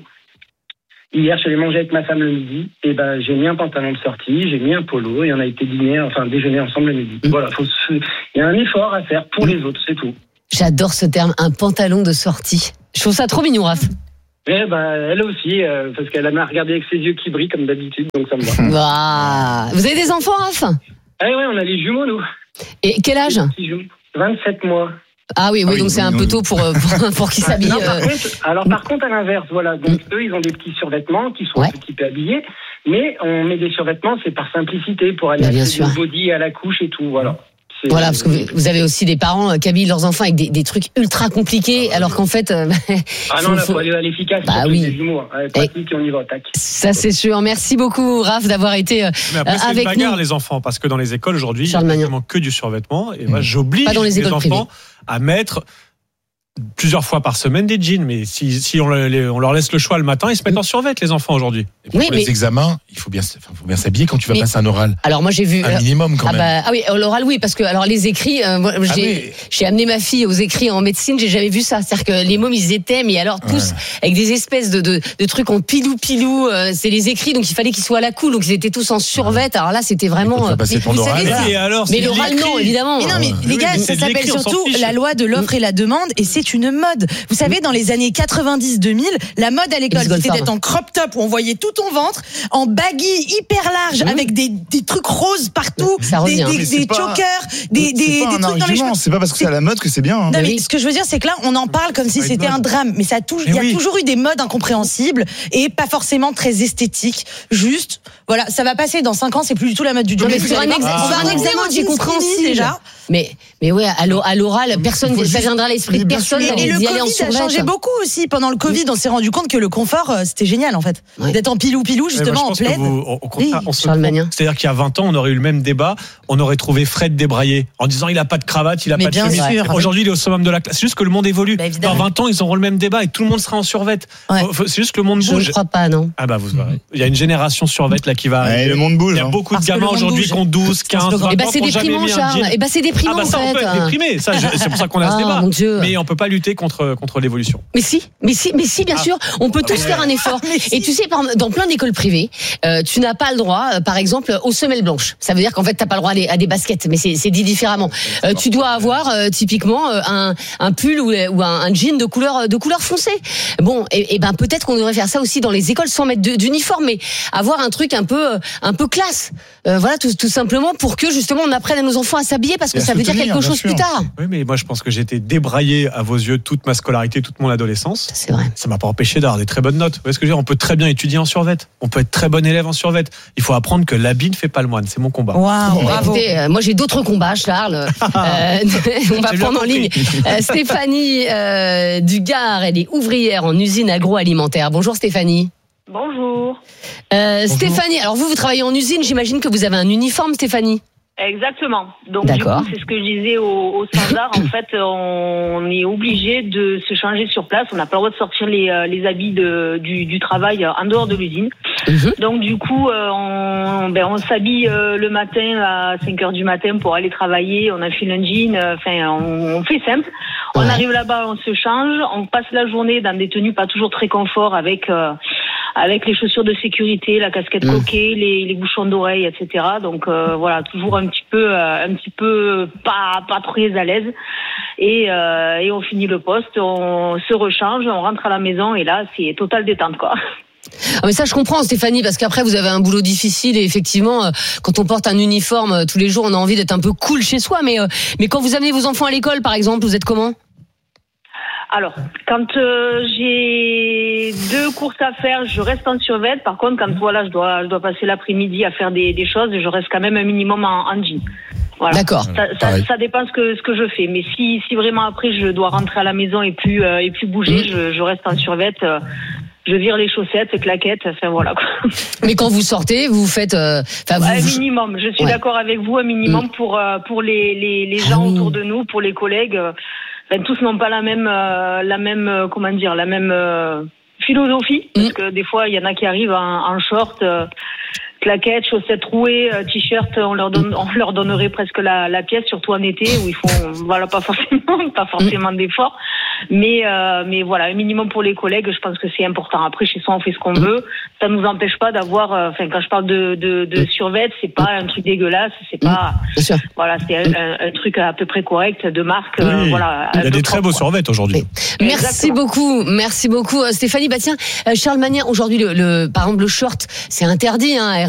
Hier, je suis allé manger avec ma femme le midi. Et ben, j'ai mis un pantalon de sortie, j'ai mis un polo et on a été dîner, enfin, déjeuner ensemble le midi. Mmh. Voilà, faut se... il y a un effort à faire pour mmh. les autres, c'est tout. J'adore ce terme, un pantalon de sortie. Je trouve ça trop mignon, Raph. Eh ben, elle aussi, euh, parce qu'elle m'a regardé avec ses yeux qui brillent comme d'habitude, donc ça me va. Bah, vous avez des enfants, Raph ? Eh ouais, on a les jumeaux, nous. Et quel âge ? vingt-sept mois. Ah oui, oui, ah oui donc oui, c'est oui, un oui. peu tôt pour, pour, pour qu'ils s'habillent. Non, par contre, alors par contre, à l'inverse, voilà, donc eux, ils ont des petits survêtements qui sont ouais. un petit peu habillés, mais on met des survêtements, c'est par simplicité, pour aller acheter du body à la couche et tout, voilà. C'est... Voilà, parce que vous avez aussi des parents qui habillent leurs enfants avec des, des trucs ultra compliqués, ah, alors qu'en fait... Euh, ah non, là, faut aller à l'efficace, bah oui. des humours, avec pratique et on y va, tac. Ça, c'est sûr. Merci beaucoup, Raph, d'avoir été euh, Mais après, c'est avec une bagarre, nous. Les enfants, parce que dans les écoles, aujourd'hui, il n'y a quasiment que du survêtement, et moi, j'oblige les, les enfants privées. à mettre... plusieurs fois par semaine des jeans, mais si, si on, les, on leur laisse le choix le matin, ils se mettent en survêt, les enfants aujourd'hui. Et pour oui, les mais... examens, il faut bien, faut bien s'habiller quand tu vas mais... passer un oral. Alors moi j'ai vu un minimum quand ah même. Bah, ah oui, l'oral oui, parce que alors les écrits, euh, moi, j'ai, ah oui. j'ai amené ma fille aux écrits en médecine, j'ai jamais vu ça. C'est-à-dire que les mômes ils étaient, mais alors tous ouais. avec des espèces de, de, de trucs en pilou pilou. Euh, c'est les écrits, donc il fallait qu'ils soient à la cool, donc ils étaient tous en survêt. Alors là c'était vraiment. Euh, passer ton oral. Et alors, mais l'oral non, évidemment. Mais non, mais les gars, ça s'appelle surtout la loi de l'offre et la demande, et c'est une mode. Vous savez, dans les années quatre-vingt-dix deux mille, la mode à l'école, c'était d'être en crop top où on voyait tout ton ventre, en baggy hyper large, mmh. avec des, des trucs roses partout, des, des, des chokers, des, des, des trucs argument, dans les cheveux. C'est pas parce que c'est à la mode que c'est bien. Hein. Non, mais ce que je veux dire, c'est que là, on en parle comme si c'était un drame. Mais ça a toujours, il y a oui. toujours eu des modes incompréhensibles et pas forcément très esthétiques. Juste, voilà, ça va passer dans cinq ans, c'est plus du tout la mode du jogging. Mais c'est un, ex- ah. un examen d'incompréhensible déjà. Mais, mais ouais, à l'oral, personne, ça viendra à l'esprit de personne et, et le Covid a changé beaucoup aussi. Pendant le Covid, on s'est rendu compte que le confort, c'était génial en fait. Ouais. D'être en pilou-pilou, justement, moi, en plaid. Vous, au contraire, oui, on se c'est-à-dire qu'il y a vingt ans, on aurait eu le même débat, on aurait trouvé Fred débraillé en disant il a pas de cravate, il a mais pas de chemise. Sûr. Aujourd'hui, il est au summum de la classe. C'est juste que le monde évolue. Bah, dans vingt ans, ils auront le même débat et tout le monde sera en survêt. Ouais. C'est juste que le monde Je bouge. Je ne crois pas, non. Ah bah vous verrez. Il y a une génération survêt là qui va. Ouais, le monde bouge. Il y a beaucoup de gamins aujourd'hui qui ont douze, quinze, vingt ans. Et bah c'est déprimant, Charles. Et bah c'est déprimant en fait. On peut être déprimé. Ça, c'est pour ça qu'on a ce débat. Mais on peut pas lutter contre contre l'évolution. Mais si, mais si, mais si, bien sûr, on peut tous faire un effort. Et tu sais, dans plein d'écoles privées, tu n'as pas le droit, par exemple, aux semelles blanches. Ça veut dire qu'en fait, t'as pas le droit à des baskets, mais c'est, c'est dit différemment. Euh, tu dois avoir euh, typiquement euh, un, un pull ou, ou un, un jean de couleur de couleur foncée. Bon, et, et ben peut-être qu'on devrait faire ça aussi dans les écoles sans mettre de, d'uniforme, mais avoir un truc un peu un peu classe. Euh, voilà, tout, tout simplement pour que justement on apprenne à nos enfants à s'habiller parce que ça veut dire tenir, quelque chose sûr. Plus tard. Oui, mais moi je pense que j'ai été débraillé à vos yeux toute ma scolarité, toute mon adolescence. C'est vrai. Ça m'a pas empêché d'avoir des très bonnes notes. Vous voyez ce que je veux dire ? On peut très bien étudier en survêt. On peut être très bon élève en survêt. Il faut apprendre que l'habit ne fait pas le moine. C'est mon combat. Wow, bravo. Écoutez, euh, moi j'ai d'autres combats, Charles. euh, on va prendre en ligne euh, Stéphanie euh, du Gard. Elle est ouvrière en usine agroalimentaire. Bonjour Stéphanie. Bonjour. Euh, Bonjour. Stéphanie, alors vous, vous travaillez en usine. J'imagine que vous avez un uniforme, Stéphanie. Exactement. Donc D'accord. du coup, c'est ce que je disais au, au standard. En fait, on est obligé de se changer sur place. On n'a pas le droit de sortir les, les habits de, du, du travail en dehors de l'usine. Mmh. Donc du coup, on, ben, on s'habille le matin à cinq heures du matin pour aller travailler. On enfile un jean. Enfin, on, on fait simple. On ouais. arrive là-bas, on se change. On passe la journée dans des tenues pas toujours très confort avec euh, avec les chaussures de sécurité, la casquette mmh. coquée, les, les bouchons d'oreilles, et cetera. Donc euh, voilà, toujours un petit peu, euh, un petit peu pas pas très à l'aise. Et euh, et on finit le poste, on se rechange, on rentre à la maison et là c'est totale détente quoi. Ah mais ça je comprends Stéphanie parce qu'après vous avez un boulot difficile et effectivement euh, quand on porte un uniforme euh, tous les jours on a envie d'être un peu cool chez soi mais euh, mais quand vous amenez vos enfants à l'école par exemple vous êtes comment ? Alors, quand euh, j'ai deux courses à faire, je reste en survêt. Par contre, quand voilà, je dois, je dois passer l'après-midi à faire des, des choses, je reste quand même un minimum en, en jean. Voilà. D'accord. Ça, ça, ça dépend ce que ce que je fais. Mais si si vraiment après je dois rentrer à la maison et plus euh, et plus bouger, mmh. je, je reste en survêt. Euh, je vire les chaussettes, les claquettes, enfin voilà. Mais quand vous sortez, vous faites, euh, vous, un minimum. Je suis ouais. d'accord avec vous, un minimum mmh. pour euh, pour les les, les gens mmh. autour de nous, pour les collègues. Euh, ben, tous n'ont pas la même euh, la même euh, comment dire la même euh, philosophie mmh. parce que des fois il y en a qui arrivent en, en short. Euh, claquettes, chaussettes trouées, euh, t-shirts, on leur donne, on leur donnerait presque la, la pièce, surtout en été où ils font, voilà, pas forcément, pas forcément d'efforts, mais euh, mais voilà, un minimum pour les collègues, je pense que c'est important. Après, chez soi, on fait ce qu'on veut, ça nous empêche pas d'avoir, enfin, euh, quand je parle de de, de survêt, c'est pas un truc dégueulasse, c'est pas, voilà, c'est un, un, un truc à peu près correct de marque, oui. euh, voilà. Il y a des très beaux survêts aujourd'hui. Merci Exactement. beaucoup, merci beaucoup, Stéphanie. Bah tiens, Charles Magnin, aujourd'hui, le, le, par exemple, le short, c'est interdit, hein.